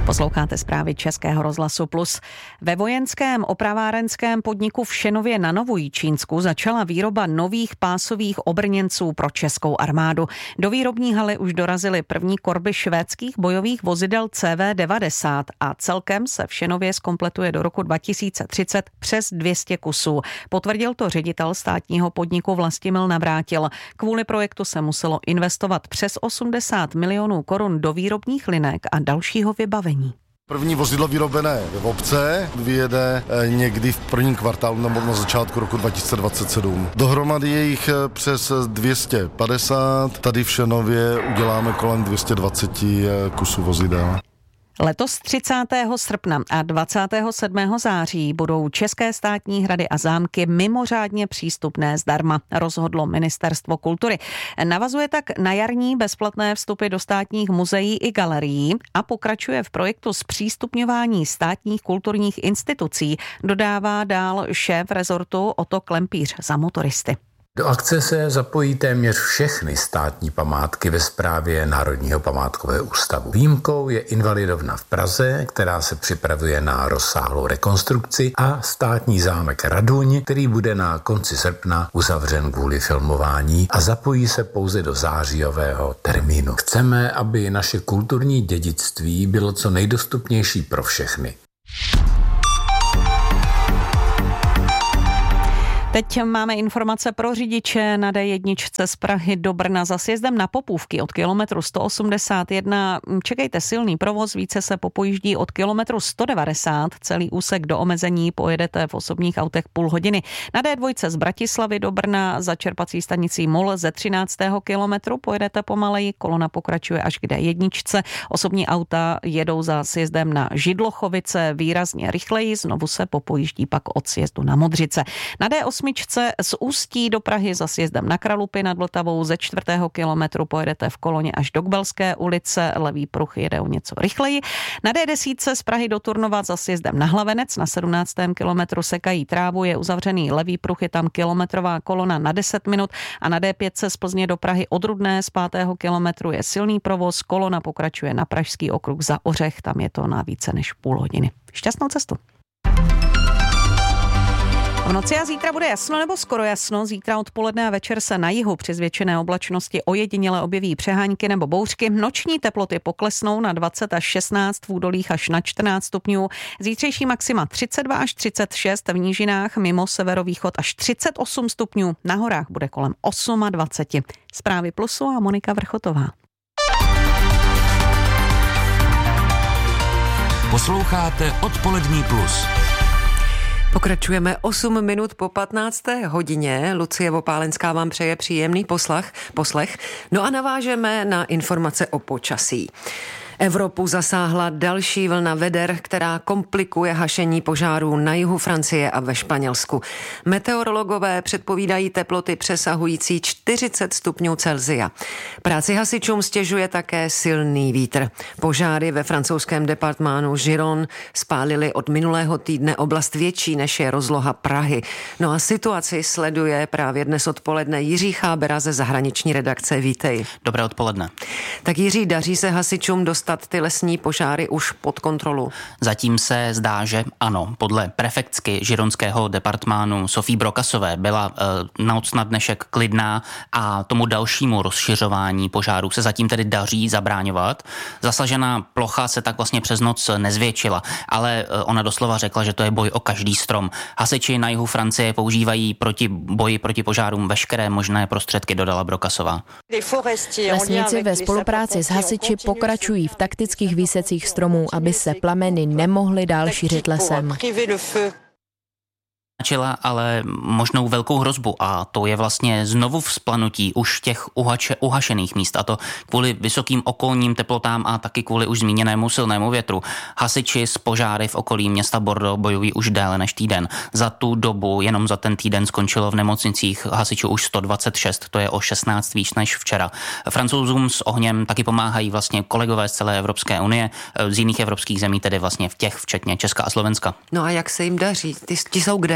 Posloucháte zprávy Českého rozhlasu Plus. Ve vojenském opravárenském podniku v Šenově na Novojičínsku začala výroba nových pásových obrněnců pro českou armádu. Do výrobní haly už dorazily první korby švédských bojových vozidel CV-90 a celkem se v Šenově zkompletuje do roku 2030 přes 200 kusů. Potvrdil to ředitel státního podniku Vlastimil Navrátil. Kvůli projektu se muselo investovat přes 80 milionů korun do výrobních linek a dalšího vybavení. První vozidlo vyrobené v obce vyjede někdy v prvním kvartálu nebo na začátku roku 2027. Dohromady je jich přes 250. Tady v Šenově uděláme kolem 220 kusů vozidel. Letos 30. srpna a 27. září budou české státní hrady a zámky mimořádně přístupné zdarma, rozhodlo Ministerstvo kultury. Navazuje tak na jarní bezplatné vstupy do státních muzeí i galerií a pokračuje v projektu zpřístupňování státních kulturních institucí, dodává dál šéf rezortu Otto Klempíř za motoristy. Do akce se zapojí téměř všechny státní památky ve správě Národního památkového ústavu. Výjimkou je Invalidovna v Praze, která se připravuje na rozsáhlou rekonstrukci, a státní zámek Raduň, který bude na konci srpna uzavřen kvůli filmování a zapojí se pouze do zářijového termínu. Chceme, aby naše kulturní dědictví bylo co nejdostupnější pro všechny. Teď máme informace pro řidiče na D1 z Prahy do Brna za sjezdem na Popůvky od kilometru 181. Čekejte silný provoz, více se popojíždí od kilometru 190. Celý úsek do omezení pojedete v osobních autech půl hodiny. Na D2 z Bratislavy do Brna za čerpací stanicí Mol ze 13. kilometru pojedete pomaleji, kolona pokračuje až k D1. Osobní auta jedou za sjezdem na Židlochovice výrazně rychleji, znovu se popojíždí pak od sjezdu na Modřice. Na D8 z Ústí do Prahy za sjezdem na Kralupy nad Vltavou ze 4. kilometru pojedete v koloně až do Kbelské ulice, levý pruh jede o něco rychleji. Na D10 z Prahy do Turnova za sjezdem na Hlavenec na 17. kilometru sekají trávu, je uzavřený levý pruh, je tam kilometrová kolona na 10 minut a na D5 z Plzně do Prahy od Rudné z 5. kilometru je silný provoz, kolona pokračuje na Pražský okruh za Ořech, tam je to na více než půl hodiny. Šťastnou cestu. V noci a zítra bude jasno nebo skoro jasno. Zítra odpoledne a večer se na jihu při zvětšené oblačnosti ojediněle objeví přehánky nebo bouřky. Noční teploty poklesnou na 20 až 16, v údolích až na 14 stupňů. Zítřejší maxima 32 až 36, v nížinách mimo severovýchod až 38 stupňů. Na horách bude kolem 28. Zprávy Plusu a Monika Vrchotová. Posloucháte Odpolední Plus. Pokračujeme 8 minut po 15. hodině. Lucie Vopálenská vám přeje příjemný poslech. No a navážeme na informace o počasí. Evropu zasáhla další vlna veder, která komplikuje hašení požárů na jihu Francie a ve Španělsku. Meteorologové předpovídají teploty přesahující 40 stupňů Celsia. Práci hasičům stěžuje také silný vítr. Požáry ve francouzském departmánu Giron spálily od minulého týdne oblast větší, než je rozloha Prahy. No a situaci sleduje právě dnes odpoledne Jiří Chábera ze zahraniční redakce. Vítej. Dobré odpoledne. Tak Jiří, daří se hasičům dostat ty lesní požáry už pod kontrolu? Zatím se zdá, že ano. Podle prefektky žironského departmánu Sofie Brokasové byla noc na dnešek klidná a tomu dalšímu rozšiřování požárů se zatím tedy daří zabráňovat. Zasažená plocha se tak vlastně přes noc nezvětšila, ale ona doslova řekla, že to je boj o každý strom. Hasiči na jihu Francie používají boji proti požárům veškeré možné prostředky, dodala Brokasová. Lesníci ve spolupráci s hasiči pokračují v taktických výsecích stromů, aby se plameny nemohly dál šířit lesem. Naznačila ale možnou velkou hrozbu a to je vlastně znovu vzplanutí už těch uhašených míst, a to kvůli vysokým okolním teplotám a taky kvůli už zmíněnému silnému větru. Hasiči s požáry v okolí města Bordeaux bojují už déle než týden. Za tu dobu, jenom za ten týden, skončilo v nemocnicích hasičů už 126, to je o 16 víc než včera. Francouzům s ohněm taky pomáhají vlastně kolegové z celé Evropské unie, z jiných evropských zemí, tedy vlastně v těch, včetně Česka a Slovenska. No a jak se jim daří? Ti jsou kde?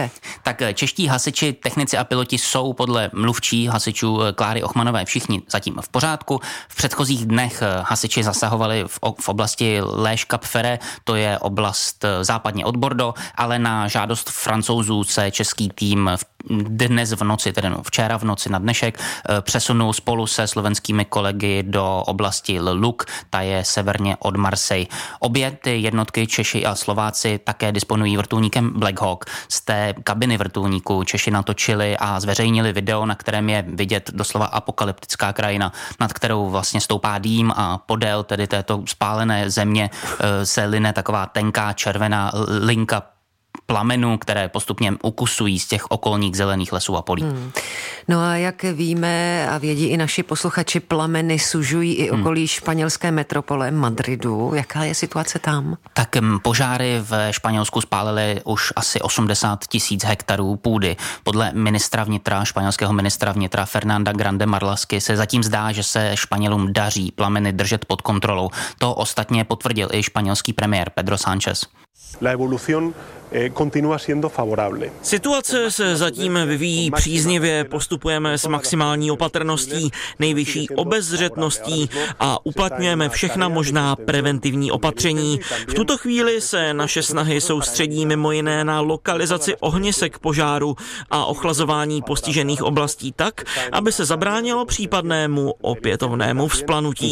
je? Tak čeští hasiči, technici a piloti jsou podle mluvčí hasičů Kláry Ochmanové všichni zatím v pořádku. V předchozích dnech hasiči zasahovali v oblasti Lège Cap Ferret, to je oblast západně od Bordeaux, ale na žádost Francouzů se český tým dnes v noci, tedy včera v noci na dnešek, přesunul spolu se slovenskými kolegy do oblasti Le Luc, ta je severně od Marseille. Obě ty jednotky, Češi a Slováci, také disponují vrtulníkem Black Hawk. Z té kabiny vrtulníku Češi natočili a zveřejnili video, na kterém je vidět doslova apokalyptická krajina, nad kterou vlastně stoupá dým a podél tedy této spálené země se line taková tenká červená linka plamenů, které postupně ukusují z těch okolních zelených lesů a polí. No a jak víme a vědí i naši posluchači, plameny sužují i okolí španělské metropole Madridu. Jaká je situace tam? Tak požáry v Španělsku spálily už asi 80 000 hektarů půdy. Podle španělského ministra vnitra Fernanda Grande Marlasky se zatím zdá, že se Španělům daří plameny držet pod kontrolou. To ostatně potvrdil i španělský premiér Pedro Sánchez. La evolución continúa siendo favorable. Situace se zatím vyvíjí příznivě, postupujeme s maximální opatrností, nejvyšší obezřetností a uplatňujeme všechna možná preventivní opatření. V tuto chvíli se naše snahy soustředí mimo jiné na lokalizaci ohnisek požáru a ochlazování postižených oblastí tak, aby se zabránilo případnému opětovnému vzplanutí.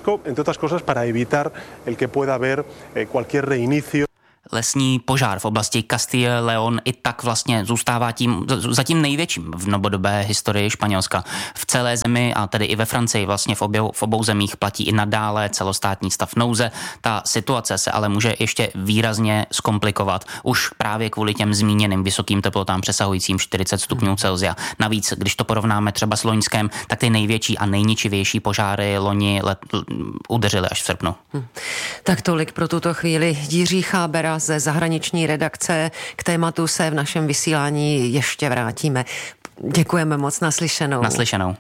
Lesní požár v oblasti Castille-León i tak vlastně zůstává tím zatím největším v novodobé historii Španělska. V celé zemi a tedy i ve Francii vlastně v obou zemích platí i nadále celostátní stav nouze. Ta situace se ale může ještě výrazně zkomplikovat už právě kvůli těm zmíněným vysokým teplotám přesahujícím 40 stupňů Celsia. Navíc, když to porovnáme třeba s loňském, tak ty největší a nejničivější požáry loni udeřily až v srpnu. Tak tolik pro tuto chvíli. Jiří Chábera ze zahraniční redakce. K tématu se v našem vysílání ještě vrátíme. Děkujeme moc, naslyšenou. Naslyšenou.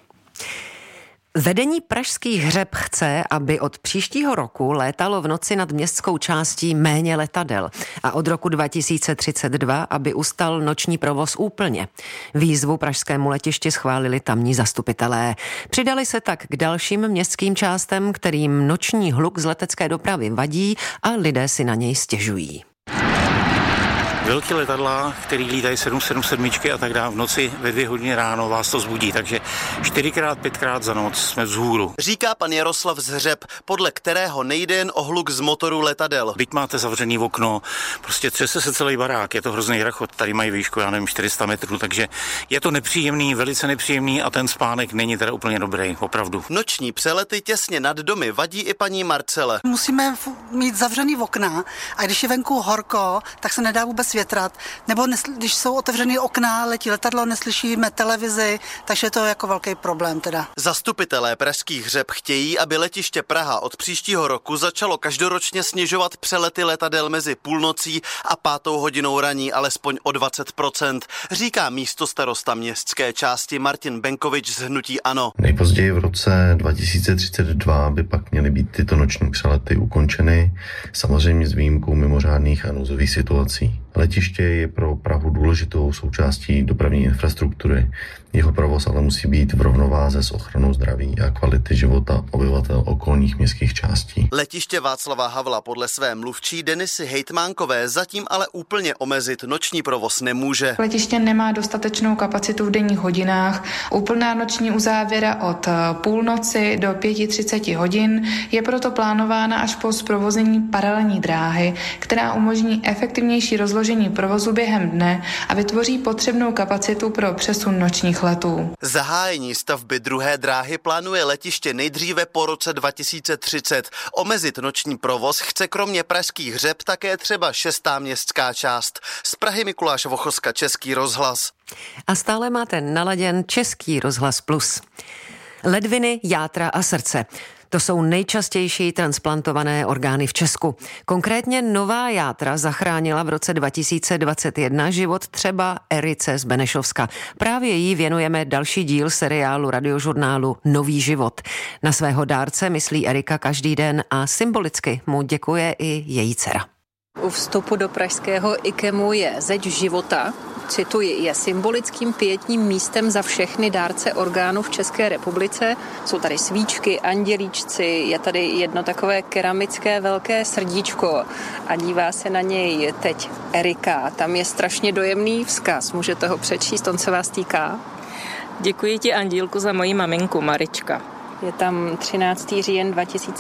Vedení Pražských Hřeb chce, aby od příštího roku létalo v noci nad městskou částí méně letadel a od roku 2032, aby ustal noční provoz úplně. Výzvu pražskému letišti schválili tamní zastupitelé. Přidali se tak k dalším městským částem, kterým noční hluk z letecké dopravy vadí a lidé si na něj stěžují. Velké letadla, který lítají 777 a tak dále v noci ve 2 hodiny ráno vás to zbudí, takže 4x, 5x za noc jsme vzhůru. Říká pan Jaroslav z Hřeb, podle kterého nejde jen o hluk z motoru letadel. Byť máte zavřený okno, prostě třese se celý barák, je to hrozný rachot, tady mají výšku, 400 metrů, takže je to nepříjemný, velice nepříjemný a ten spánek není teda úplně dobrý, opravdu. Noční přelety těsně nad domy vadí i paní Marcele. Musíme mít zavřený okna a když je venku horko, tak se nedá vůbec větrat, nebo když jsou otevřený okna, letí letadlo, neslyšíme televizi, takže to je jako velký problém teda. Zastupitelé Pražských Hřeb chtějí, aby letiště Praha od příštího roku začalo každoročně snižovat přelety letadel mezi půlnocí a 5. hodinou raní alespoň o 20%, říká místostarosta městské části Martin Benkovič z hnutí ANO. Nejpozději v roce 2032 by pak měly být tyto noční přelety ukončeny, samozřejmě s výjimkou mimořádných a nouzových situací. Letiště je pro Prahu důležitou součástí dopravní infrastruktury. Jeho provoz ale musí být v rovnováze s ochranou zdraví a kvality života obyvatel okolních městských částí. Letiště Václava Havla podle své mluvčí Denisy Hejtmánkové zatím ale úplně omezit noční provoz nemůže. Letiště nemá dostatečnou kapacitu v denních hodinách. Úplná noční uzávěra od půlnoci do 5:30 hodin je proto plánována až po zprovoznění paralelní dráhy, která umožní efektivnější rozložení provozu během dne a vytvoří potřebnou kapacitu pro přesun nočních letů. Zahájení stavby druhé dráhy plánuje letiště nejdříve po roce 2030. Omezit noční provoz chce kromě Pražských Hřeb také třeba 6. městská část. Z Prahy Mikuláš Vochoska, Český rozhlas. A stále máte naladěn Český rozhlas Plus. Ledviny, játra a srdce. To jsou nejčastější transplantované orgány v Česku. Konkrétně nová játra zachránila v roce 2021 život třeba Erice z Benešovska. Právě jí věnujeme další díl seriálu radiožurnálu Nový život. Na svého dárce myslí Erika každý den a symbolicky mu děkuje i její dcera. U vstupu do pražského IKEMu je zeď života. Cituji, je symbolickým pietním místem za všechny dárce orgánů v České republice. Jsou tady svíčky, andělíčci, je tady jedno takové keramické velké srdíčko a dívá se na něj teď Erika. Tam je strašně dojemný vzkaz, můžete ho přečíst, on se vás týká. Děkuji ti, Andílku, za moji maminku Marička. Je tam 13. říjen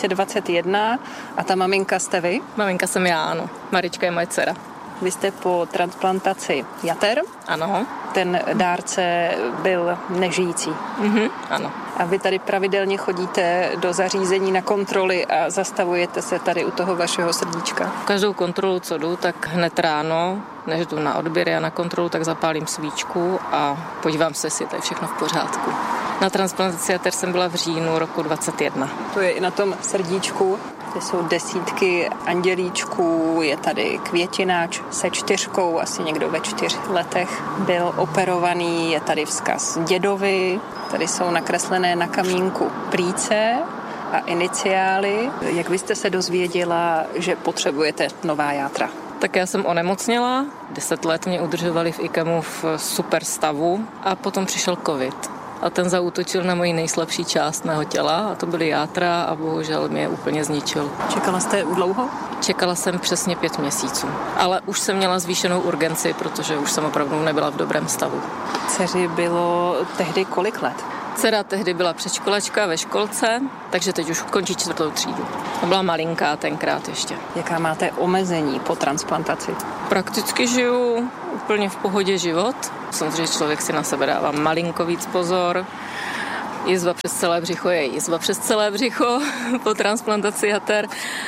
2021 a ta maminka jste vy? Maminka jsem já, ano. Marička je moje dcera. Vy jste po transplantaci jater? Ano. Ten dárce byl nežijící? Ano. A vy tady pravidelně chodíte do zařízení na kontroly a zastavujete se tady u toho vašeho srdíčka? Každou kontrolu, co jdu, tak hned ráno, než jdu na odběry a na kontrolu, tak zapálím svíčku a podívám se, jestli je tady všechno v pořádku. Na transplantaci jater jsem byla v říjnu roku 2021. To je i na tom srdíčku. To jsou desítky andělíčků, je tady květináč se 4, asi někdo ve 4 letech byl operovaný, je tady vzkaz dědovi, tady jsou nakreslené na kamínku plíce a iniciály. Jak vy jste se dozvěděla, že potřebujete nová játra? Tak já jsem onemocněla, 10 let mě udržovali v IKEMu v super stavu a potom přišel covid. A ten zaútočil na moji nejslabší část mého těla a to byly játra a bohužel mě úplně zničil. Čekala jste dlouho? Čekala jsem přesně 5 měsíců, ale už jsem měla zvýšenou urgenci, protože už jsem opravdu nebyla v dobrém stavu. Dceři bylo tehdy kolik let? Dcera tehdy byla předškolačka ve školce, takže teď už končí 4. třídu. A byla malinká tenkrát ještě. Jaká máte omezení po transplantaci? Prakticky žiju úplně v pohodě život. Samozřejmě člověk si na sebe dává malinko víc pozor. Jizva přes celé břicho je jizva přes celé břicho po transplantaci jater.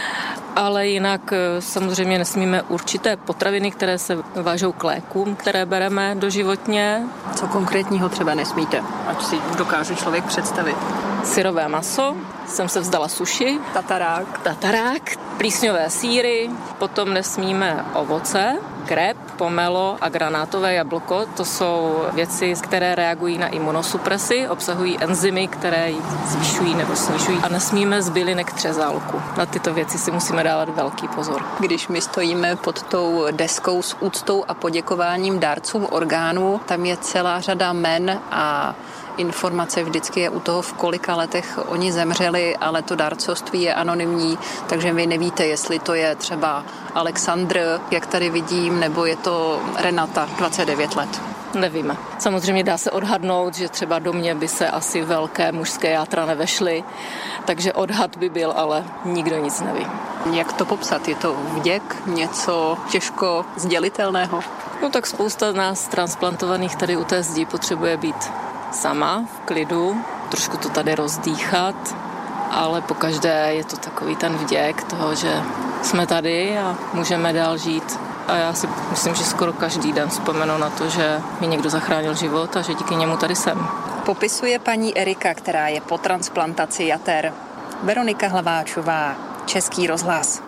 Ale jinak samozřejmě nesmíme určité potraviny, které se vážou k lékům, které bereme doživotně. Co konkrétního třeba nesmíte, ať si dokáže člověk představit? Syrové maso, jsem se vzdala suši. Tatarák, plísňové sýry, potom nesmíme ovoce, krép, pomelo a granátové jablko. To jsou věci, které reagují na imunosupresi, obsahují enzymy, které ji zvyšují nebo snižují. A nesmíme z bylinek třezálku. Na tyto věci si musíme dávat velký pozor. Když my stojíme pod tou deskou s úctou a poděkováním dárcům orgánů, tam je celá řada jmen a informace vždycky je u toho, v kolika letech oni zemřeli, ale to dárcovství je anonymní, takže vy nevíte, jestli to je třeba Alexandr, jak tady vidím, nebo je to Renata, 29 let. Nevíme. Samozřejmě dá se odhadnout, že třeba do mě by se asi velké mužské játra nevešly, takže odhad by byl, ale nikdo nic neví. Jak to popsat? Je to vděk, něco těžko sdělitelného? No tak spousta nás transplantovaných tady u té zdi potřebuje být sama, v klidu, trošku to tady rozdýchat, ale pokaždé je to takový ten vděk toho, že jsme tady a můžeme dál žít. A já si myslím, že skoro každý den vzpomenu na to, že mi někdo zachránil život a že díky němu tady jsem. Popisuje paní Erika, která je po transplantaci jater. Veronika Hlaváčová, Český rozhlas.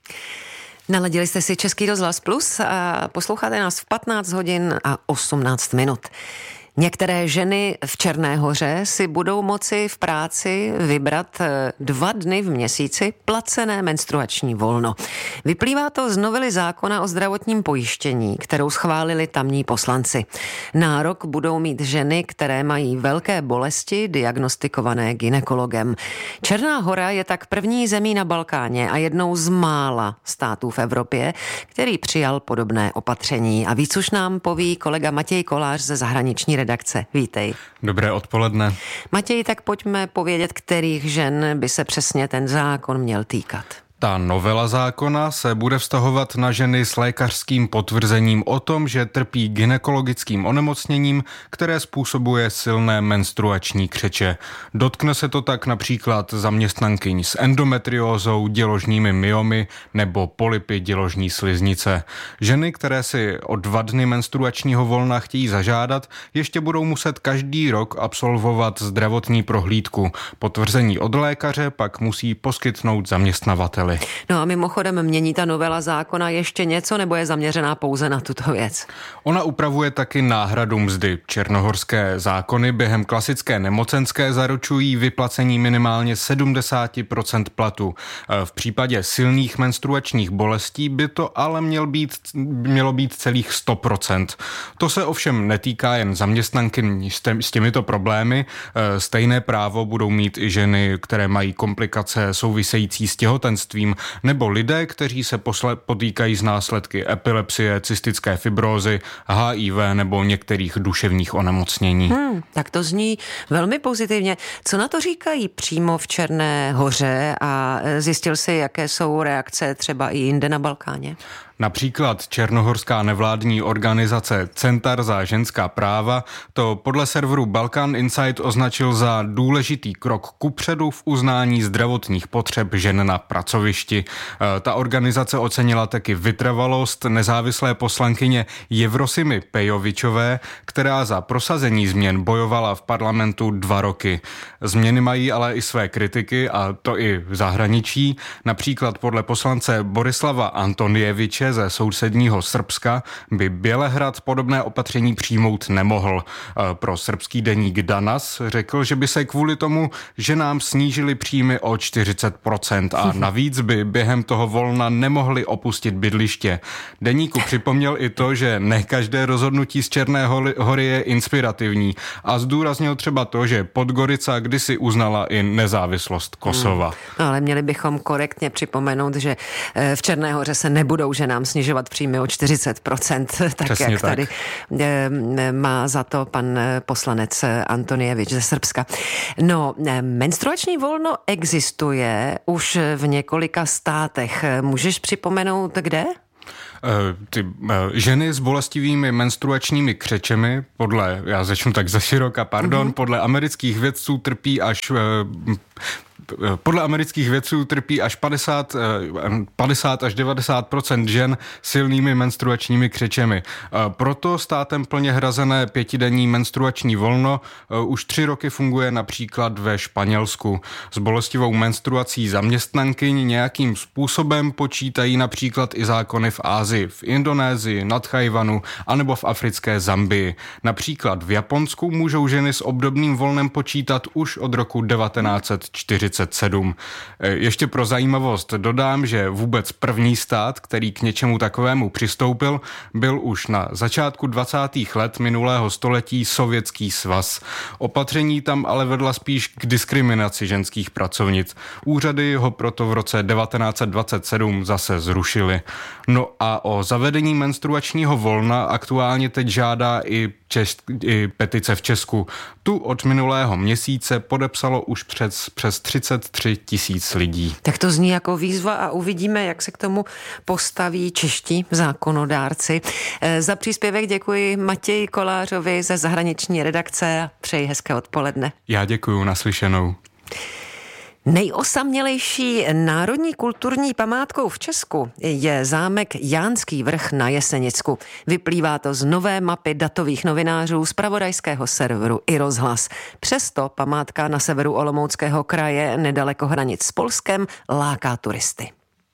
Naladili jste si Český rozhlas Plus a posloucháte nás v 15 hodin a 18 minut. Některé ženy v Černé Hoře si budou moci v práci vybrat 2 dny v měsíci placené menstruační volno. Vyplývá to z novely zákona o zdravotním pojištění, kterou schválili tamní poslanci. Nárok budou mít ženy, které mají velké bolesti diagnostikované gynekologem. Černá Hora je tak první zemí na Balkáně a jednou z mála států v Evropě, který přijal podobné opatření. A víc už nám poví kolega Matěj Kolář ze zahraniční redakce. Vítej. Dobré odpoledne. Matěj, tak pojďme povědět, kterých žen by se přesně ten zákon měl týkat. Ta novela zákona se bude vztahovat na ženy s lékařským potvrzením o tom, že trpí gynekologickým onemocněním, které způsobuje silné menstruační křeče. Dotkne se to tak například zaměstnankyň s endometriózou, děložními myomy nebo polypy děložní sliznice. Ženy, které si o 2 dny menstruačního volna chtějí zažádat, ještě budou muset každý rok absolvovat zdravotní prohlídku. Potvrzení od lékaře pak musí poskytnout zaměstnavateli. dostali. No a mimochodem mění ta novela zákona ještě něco, nebo je zaměřená pouze na tuto věc? Ona upravuje taky náhradu mzdy. Černohorské zákony během klasické nemocenské zaručují vyplacení minimálně 70% platu. V případě silných menstruačních bolestí by to ale mělo být celých 100%. To se ovšem netýká jen zaměstnanky s těmito problémy. Stejné právo budou mít i ženy, které mají komplikace související s těhotenstvím, nebo lidé, kteří se potýkají s následky epilepsie, cystické fibrózy, HIV nebo některých duševních onemocnění. Tak to zní velmi pozitivně. Co na to říkají přímo v Černé Hoře a zjistil si, jaké jsou reakce třeba i jinde na Balkáně? Například černohorská nevládní organizace Centar za ženská práva to podle serveru Balkan Insight označil za důležitý krok kupředu v uznání zdravotních potřeb žen na pracovišti. Ta organizace ocenila taky vytrvalost nezávislé poslankyně Jevrosimy Pejovičové, která za prosazení změn bojovala v parlamentu 2 roky. Změny mají ale i své kritiky, a to i v zahraničí. Například podle poslance Borislava Antonijeviče ze sousedního Srbska by Bělehrad podobné opatření přijmout nemohl. Pro srbský deník Danas řekl, že by se kvůli tomu ženám snížily příjmy o 40% a navíc by během toho volna nemohli opustit bydliště. Deníku připomněl i to, že ne každé rozhodnutí z Černé hory je inspirativní a zdůraznil třeba to, že Podgorica kdysi uznala i nezávislost Kosova. Ale měli bychom korektně připomenout, že v Černé Hoře se nebudou ženám snižovat příjmy o 40%, tak přesně jak tady má za to pan poslanec Antonijevič ze Srbska. No, menstruační volno existuje už v několika státech. Můžeš připomenout, kde? Ty ženy s bolestivými menstruačními křečemi, já začnu tak zaširoka, podle amerických vědců trpí až Podle amerických vědců trpí až 50 až 90% žen silnými menstruačními křečemi. Proto státem plně hrazené 5denní menstruační volno už 3 roky funguje například ve Španělsku. S bolestivou menstruací zaměstnankyň nějakým způsobem počítají například i zákony v Asii, v Indonésii, na Tchajvanu anebo v africké Zambii. Například v Japonsku můžou ženy s obdobným volnem počítat už od roku 1947. Ještě pro zajímavost dodám, že vůbec první stát, který k něčemu takovému přistoupil, byl už na začátku 20. let minulého století Sovětský svaz. Opatření tam ale vedla spíš k diskriminaci ženských pracovnic. Úřady ho proto v roce 1927 zase zrušily. No a o zavedení menstruačního volna aktuálně teď žádá i petice v Česku. Tu od minulého měsíce podepsalo už přes 33 000 lidí. Tak to zní jako výzva a uvidíme, jak se k tomu postaví čeští zákonodárci. Za příspěvek děkuji Matěji Kolářovi ze zahraniční redakce a přeji hezké odpoledne. Já děkuju, naslyšenou. Nejosamělejší národní kulturní památkou v Česku je zámek Jánský vrch na Jesenicku. Vyplývá to z nové mapy datových novinářů z pravodajského serveru iRozhlas. Přesto památka na severu Olomouckého kraje nedaleko hranic s Polskem láká turisty.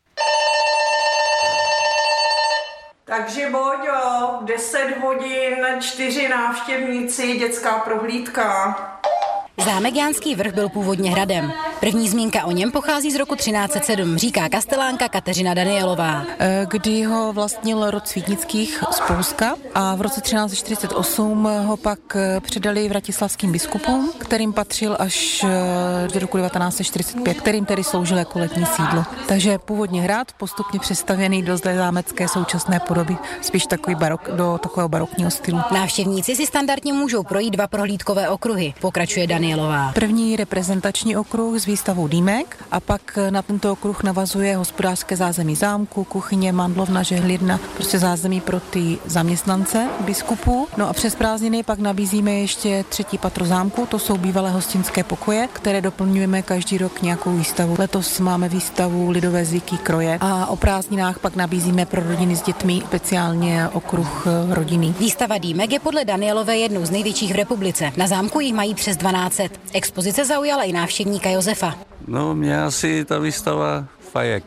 Takže Boďo, 10 hodin, 4 návštěvníci, dětská prohlídka. Zámek Jánský vrch byl původně hradem. První zmínka o něm pochází z roku 1307, říká kastelánka Kateřina Danielová. Kdy ho vlastnil rod Svítnických z Polska a v roce 1348 ho pak předali vratislavským biskupům, kterým patřil až do roku 1945, kterým tedy sloužil jako letní sídlo. Takže původně hrad, postupně přestavěný do zde zámecké současné podoby, spíš do takového barokního stylu. Návštěvníci si standardně můžou projít 2 prohlídkové okruhy, pokračuje Danielová. První reprezentační okruh s výstavou dýmek a pak na tento okruh navazuje hospodářské zázemí zámku, kuchyně, mandlovna, žehlírna, prostě zázemí pro ty zaměstnance biskupů. No a přes prázdniny pak nabízíme ještě 3. patro zámku, to jsou bývalé hostinské pokoje, které doplňujeme každý rok nějakou výstavu. Letos máme výstavu Lidové zvyky kroje a o prázdninách pak nabízíme pro rodiny s dětmi speciálně okruh rodiny. Výstava dýmek je podle Danielové jednou z největších v republice. Na zámku jich mají přes 1200. Expozice zaujala i návštěvníka Josefa. No, mě asi ta výstava fajek.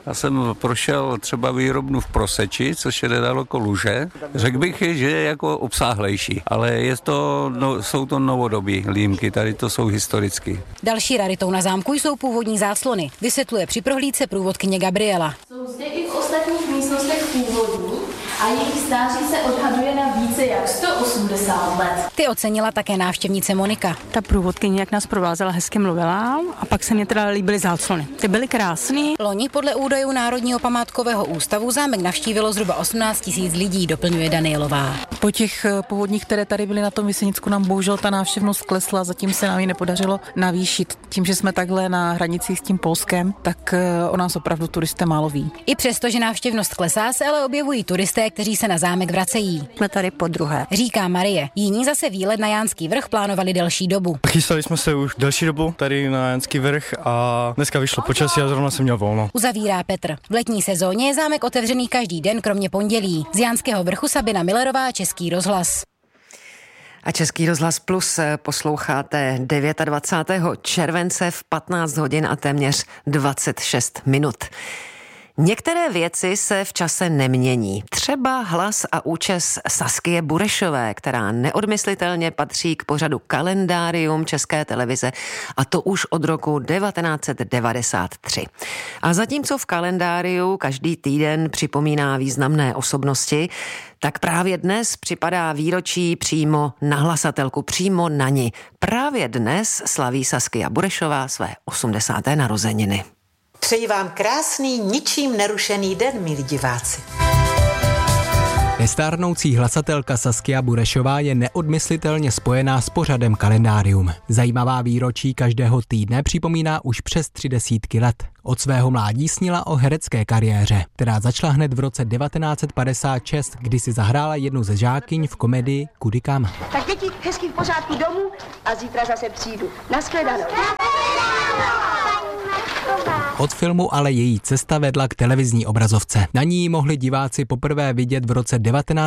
Já jsem prošel třeba výrobnu v Proseči, což je nedaleko Luže. Řekl bych, že je jako obsáhlejší, ale jsou to novodobí límky, tady to jsou historicky. Další raritou na zámku jsou původní záclony, vysvětluje při prohlídce průvodkyně Gabriela. Jsou zde i v ostatních místnostech původní a jejich stáří se odhaduje na více jak 180 let. Ty ocenila také návštěvnice Monika. Ta průvodkyně, jak nás provázela, hezky mluvila a pak se mě teda líbily záclony. Ty byly krásný. Loni podle údajů Národního památkového ústavu zámek navštívilo zhruba 18 000 lidí, doplňuje Danielová. Po těch původních, které tady byly na tom Visenicku, nám bohužel ta návštěvnost klesla, zatím se nám ji nepodařilo navýšit. Tím, že jsme takhle na hranici s tím Polskem, tak o nás opravdu turisté málo ví. I přesto, že návštěvnost klesá, se ale objevují turisté, kteří se na zámek vracejí. Jsme tady podruhé. Říká Marie. Jiní zase výlet na Jánský vrch plánovali delší dobu. Chystali jsme se už delší dobu tady na Jánský vrch a dneska vyšlo počasí a zrovna jsem měl volno. Uzavírá Petr. V letní sezóně je zámek otevřený každý den, kromě pondělí. Z Jánského vrchu Sabina Millerová, Český rozhlas. A Český rozhlas Plus posloucháte 29. července v 15 hodin a téměř 26 minut. Některé věci se v čase nemění. Třeba hlas a účes Saskie Burešové, která neodmyslitelně patří k pořadu Kalendárium České televize, a to už od roku 1993. A zatímco v kalendáriu každý týden připomíná významné osobnosti, tak právě dnes připadá výročí přímo na hlasatelku, přímo na ni. Právě dnes slaví Saskia Burešová své 80. narozeniny. Přeji vám krásný, ničím nerušený den, milí diváci. Nestárnoucí hlasatelka Saskia Burešová je neodmyslitelně spojená s pořadem Kalendárium. Zajímavá výročí každého týdne připomíná už přes 30 let. Od svého mládí snila o herecké kariéře, která začala hned v roce 1956, kdy si zahrála jednu ze žákyň v komedii Kudy kam. Tak děti, hezky v pořádku domů a zítra zase přijdu. Naschledanou. Od filmu ale její cesta vedla k televizní obrazovce. Na ní mohli diváci poprvé vidět v roce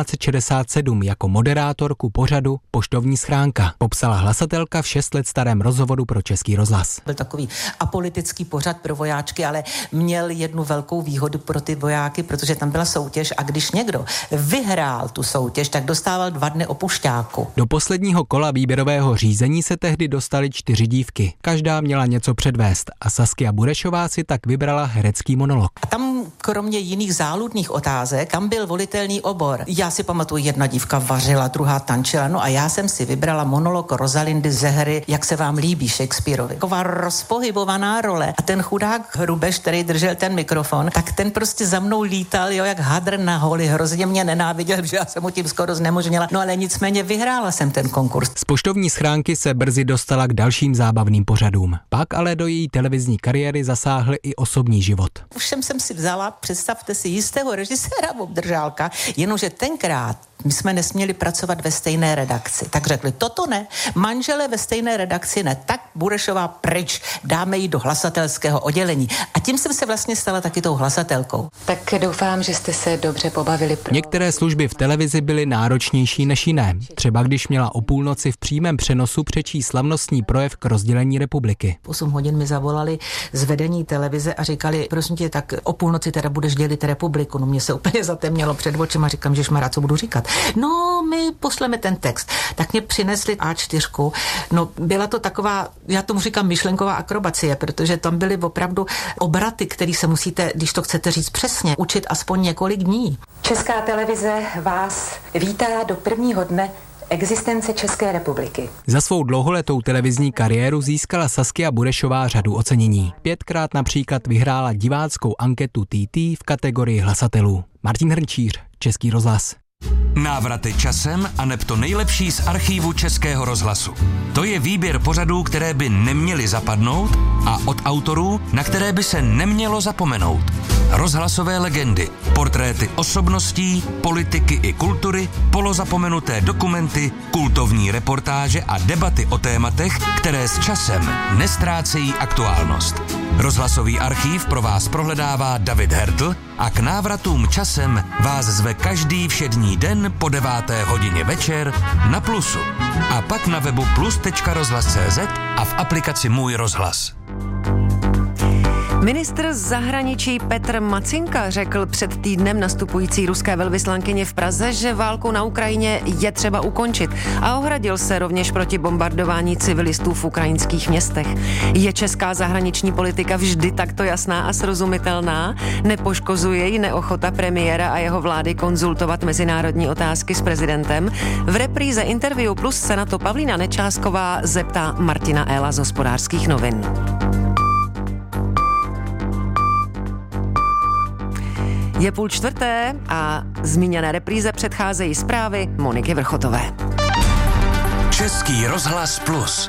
1967 jako moderátorku pořadu Poštovní schránka. Popsala hlasatelka v 6 let starém rozhovoru pro Český rozhlas. Byl takový apolitický pořad pro vojáčky, ale měl jednu velkou výhodu pro ty vojáky, protože tam byla soutěž a když někdo vyhrál tu soutěž, tak dostával 2 dny opušťáku. Do posledního kola výběrového řízení se tehdy dostaly 4 dívky. Každá měla něco předvést a Saskia Burešová si tak vybrala herecký monolog. A tam kromě jiných záludných otázek, tam byl volitelný obor. Já si pamatuju, jedna dívka vařila, druhá tančila, no a já jsem si vybrala monolog Rosalindy ze hry Jak se vám líbí Shakespeareovi. Taková rozpohybovaná role. A ten chudák Hrubeš, který držel ten mikrofon, tak ten prostě za mnou lítal, jo, jak hadr na holi. Hrozně mě nenáviděl, že já jsem mu tím skoro znemožnila. No ale nicméně vyhrála jsem ten konkurs. Z Poštovní schránky se brzy dostala k dalším zábavným pořadům. Pak ale do její televizní kariéry zasáhl i osobní život. Všem jsem si vzala, představte si, jistého režiséra Obdržálka, jenomže tenkrát my jsme nesměli pracovat ve stejné redakci. Tak řekli, toto ne, manžele ve stejné redakci ne, tak Burešová pryč, dáme ji do hlasatelského oddělení. A tím jsem se vlastně stala taky tou hlasatelkou. Tak doufám, že jste se dobře pobavili. Některé služby v televizi byly náročnější než jiné. Třeba když měla o půlnoci v přímém přenosu přečíst slavnostní projev k rozdělení republiky. 8 hodin mi zavolali z vedení televize a říkali, prosím tě, tak o půlnoci teda budeš dělit republiku. No mě se úplně zatemnělo před očima, říkám, že šmará, co budu říkat. No, my pošleme ten text. Tak mě přinesli A4. No, byla to taková, já tomu říkám myšlenková akrobacie, protože tam byly opravdu obraty, které se musíte, když to chcete říct přesně, učit aspoň několik dní. Česká televize vás vítá do prvního dne existence České republiky. Za svou dlouholetou televizní kariéru získala Saskia Burešová řadu ocenění. 5krát například vyhrála diváckou anketu TT v kategorii hlasatelů. Martin Hrnčíř, Český rozhlas. Návraty časem a neb to nejlepší z archívu Českého rozhlasu. To je výběr pořadů, které by neměly zapadnout a od autorů, na které by se nemělo zapomenout. Rozhlasové legendy, portréty osobností, politiky i kultury, polozapomenuté dokumenty, kultovní reportáže a debaty o tématech, které s časem nestrácejí aktuálnost. Rozhlasový archív pro vás prohledává David Hertl a k návratům časem vás zve každý všední den po 9. hodině večer na Plusu. A pak na webu plus.rozhlas.cz a v aplikaci Můj rozhlas. Ministr zahraničí Petr Macinka řekl před týdnem nastupující ruské velvyslankyni v Praze, že válku na Ukrajině je třeba ukončit a ohradil se rovněž proti bombardování civilistů v ukrajinských městech. Je česká zahraniční politika vždy takto jasná a srozumitelná? Nepoškozuje ji neochota premiéra a jeho vlády konzultovat mezinárodní otázky s prezidentem? V repríze Interview Plus se na to Pavlína Nečásková zeptá Martina Éla z Hospodářských novin. Je 3:30 a zmíněné repríze předcházejí zprávy Moniky Vrchotové. Český rozhlas Plus.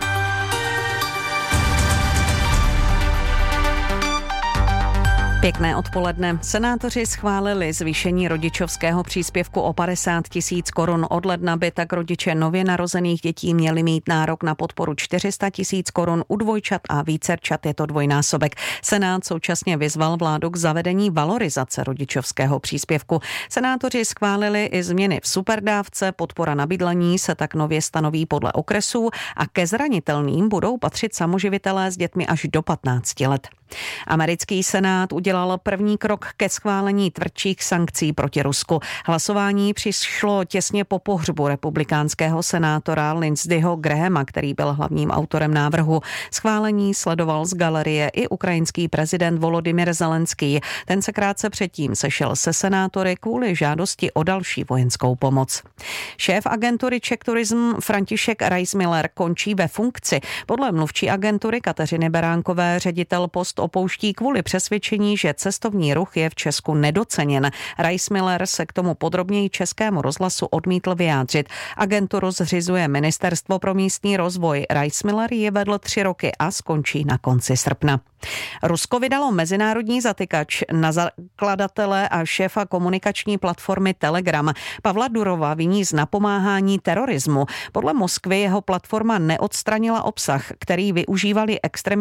Pěkné odpoledne. Senátoři schválili zvýšení rodičovského příspěvku o 50 000 korun. Od ledna by tak rodiče nově narozených dětí měli mít nárok na podporu 400 000 korun, u dvojčat a vícerčat je to dvojnásobek. Senát současně vyzval vládu k zavedení valorizace rodičovského příspěvku. Senátoři schválili i změny v superdávce, podpora na bydlení se tak nově stanoví podle okresů a ke zranitelným budou patřit samoživitelé s dětmi až do 15 let. Americký senát udělal první krok ke schválení tvrdších sankcí proti Rusku. Hlasování přišlo těsně po pohřbu republikánského senátora Lindseyho Grahama, který byl hlavním autorem návrhu. Schválení sledoval z galerie i ukrajinský prezident Volodymyr Zelenský. Ten se krátce předtím sešel se senátory kvůli žádosti o další vojenskou pomoc. Šéf agentury Czech Tourism František Reismiller končí ve funkci. Podle mluvčí agentury Kateřiny Beránkové ředitel post opouští kvůli přesvědčení, že cestovní ruch je v Česku nedoceněn. Reismiller se k tomu podrobněji Českému rozhlasu odmítl vyjádřit. Agenturu zřizuje Ministerstvo pro místní rozvoj. Reismiller ji vedl 3 roky a skončí na konci srpna. Rusko vydalo mezinárodní zatykač na zakladatele a šéfa komunikační platformy Telegram. Pavla Durova viní z napomáhání terorismu. Podle Moskvy jeho platforma neodstranila obsah, který využívali extremisté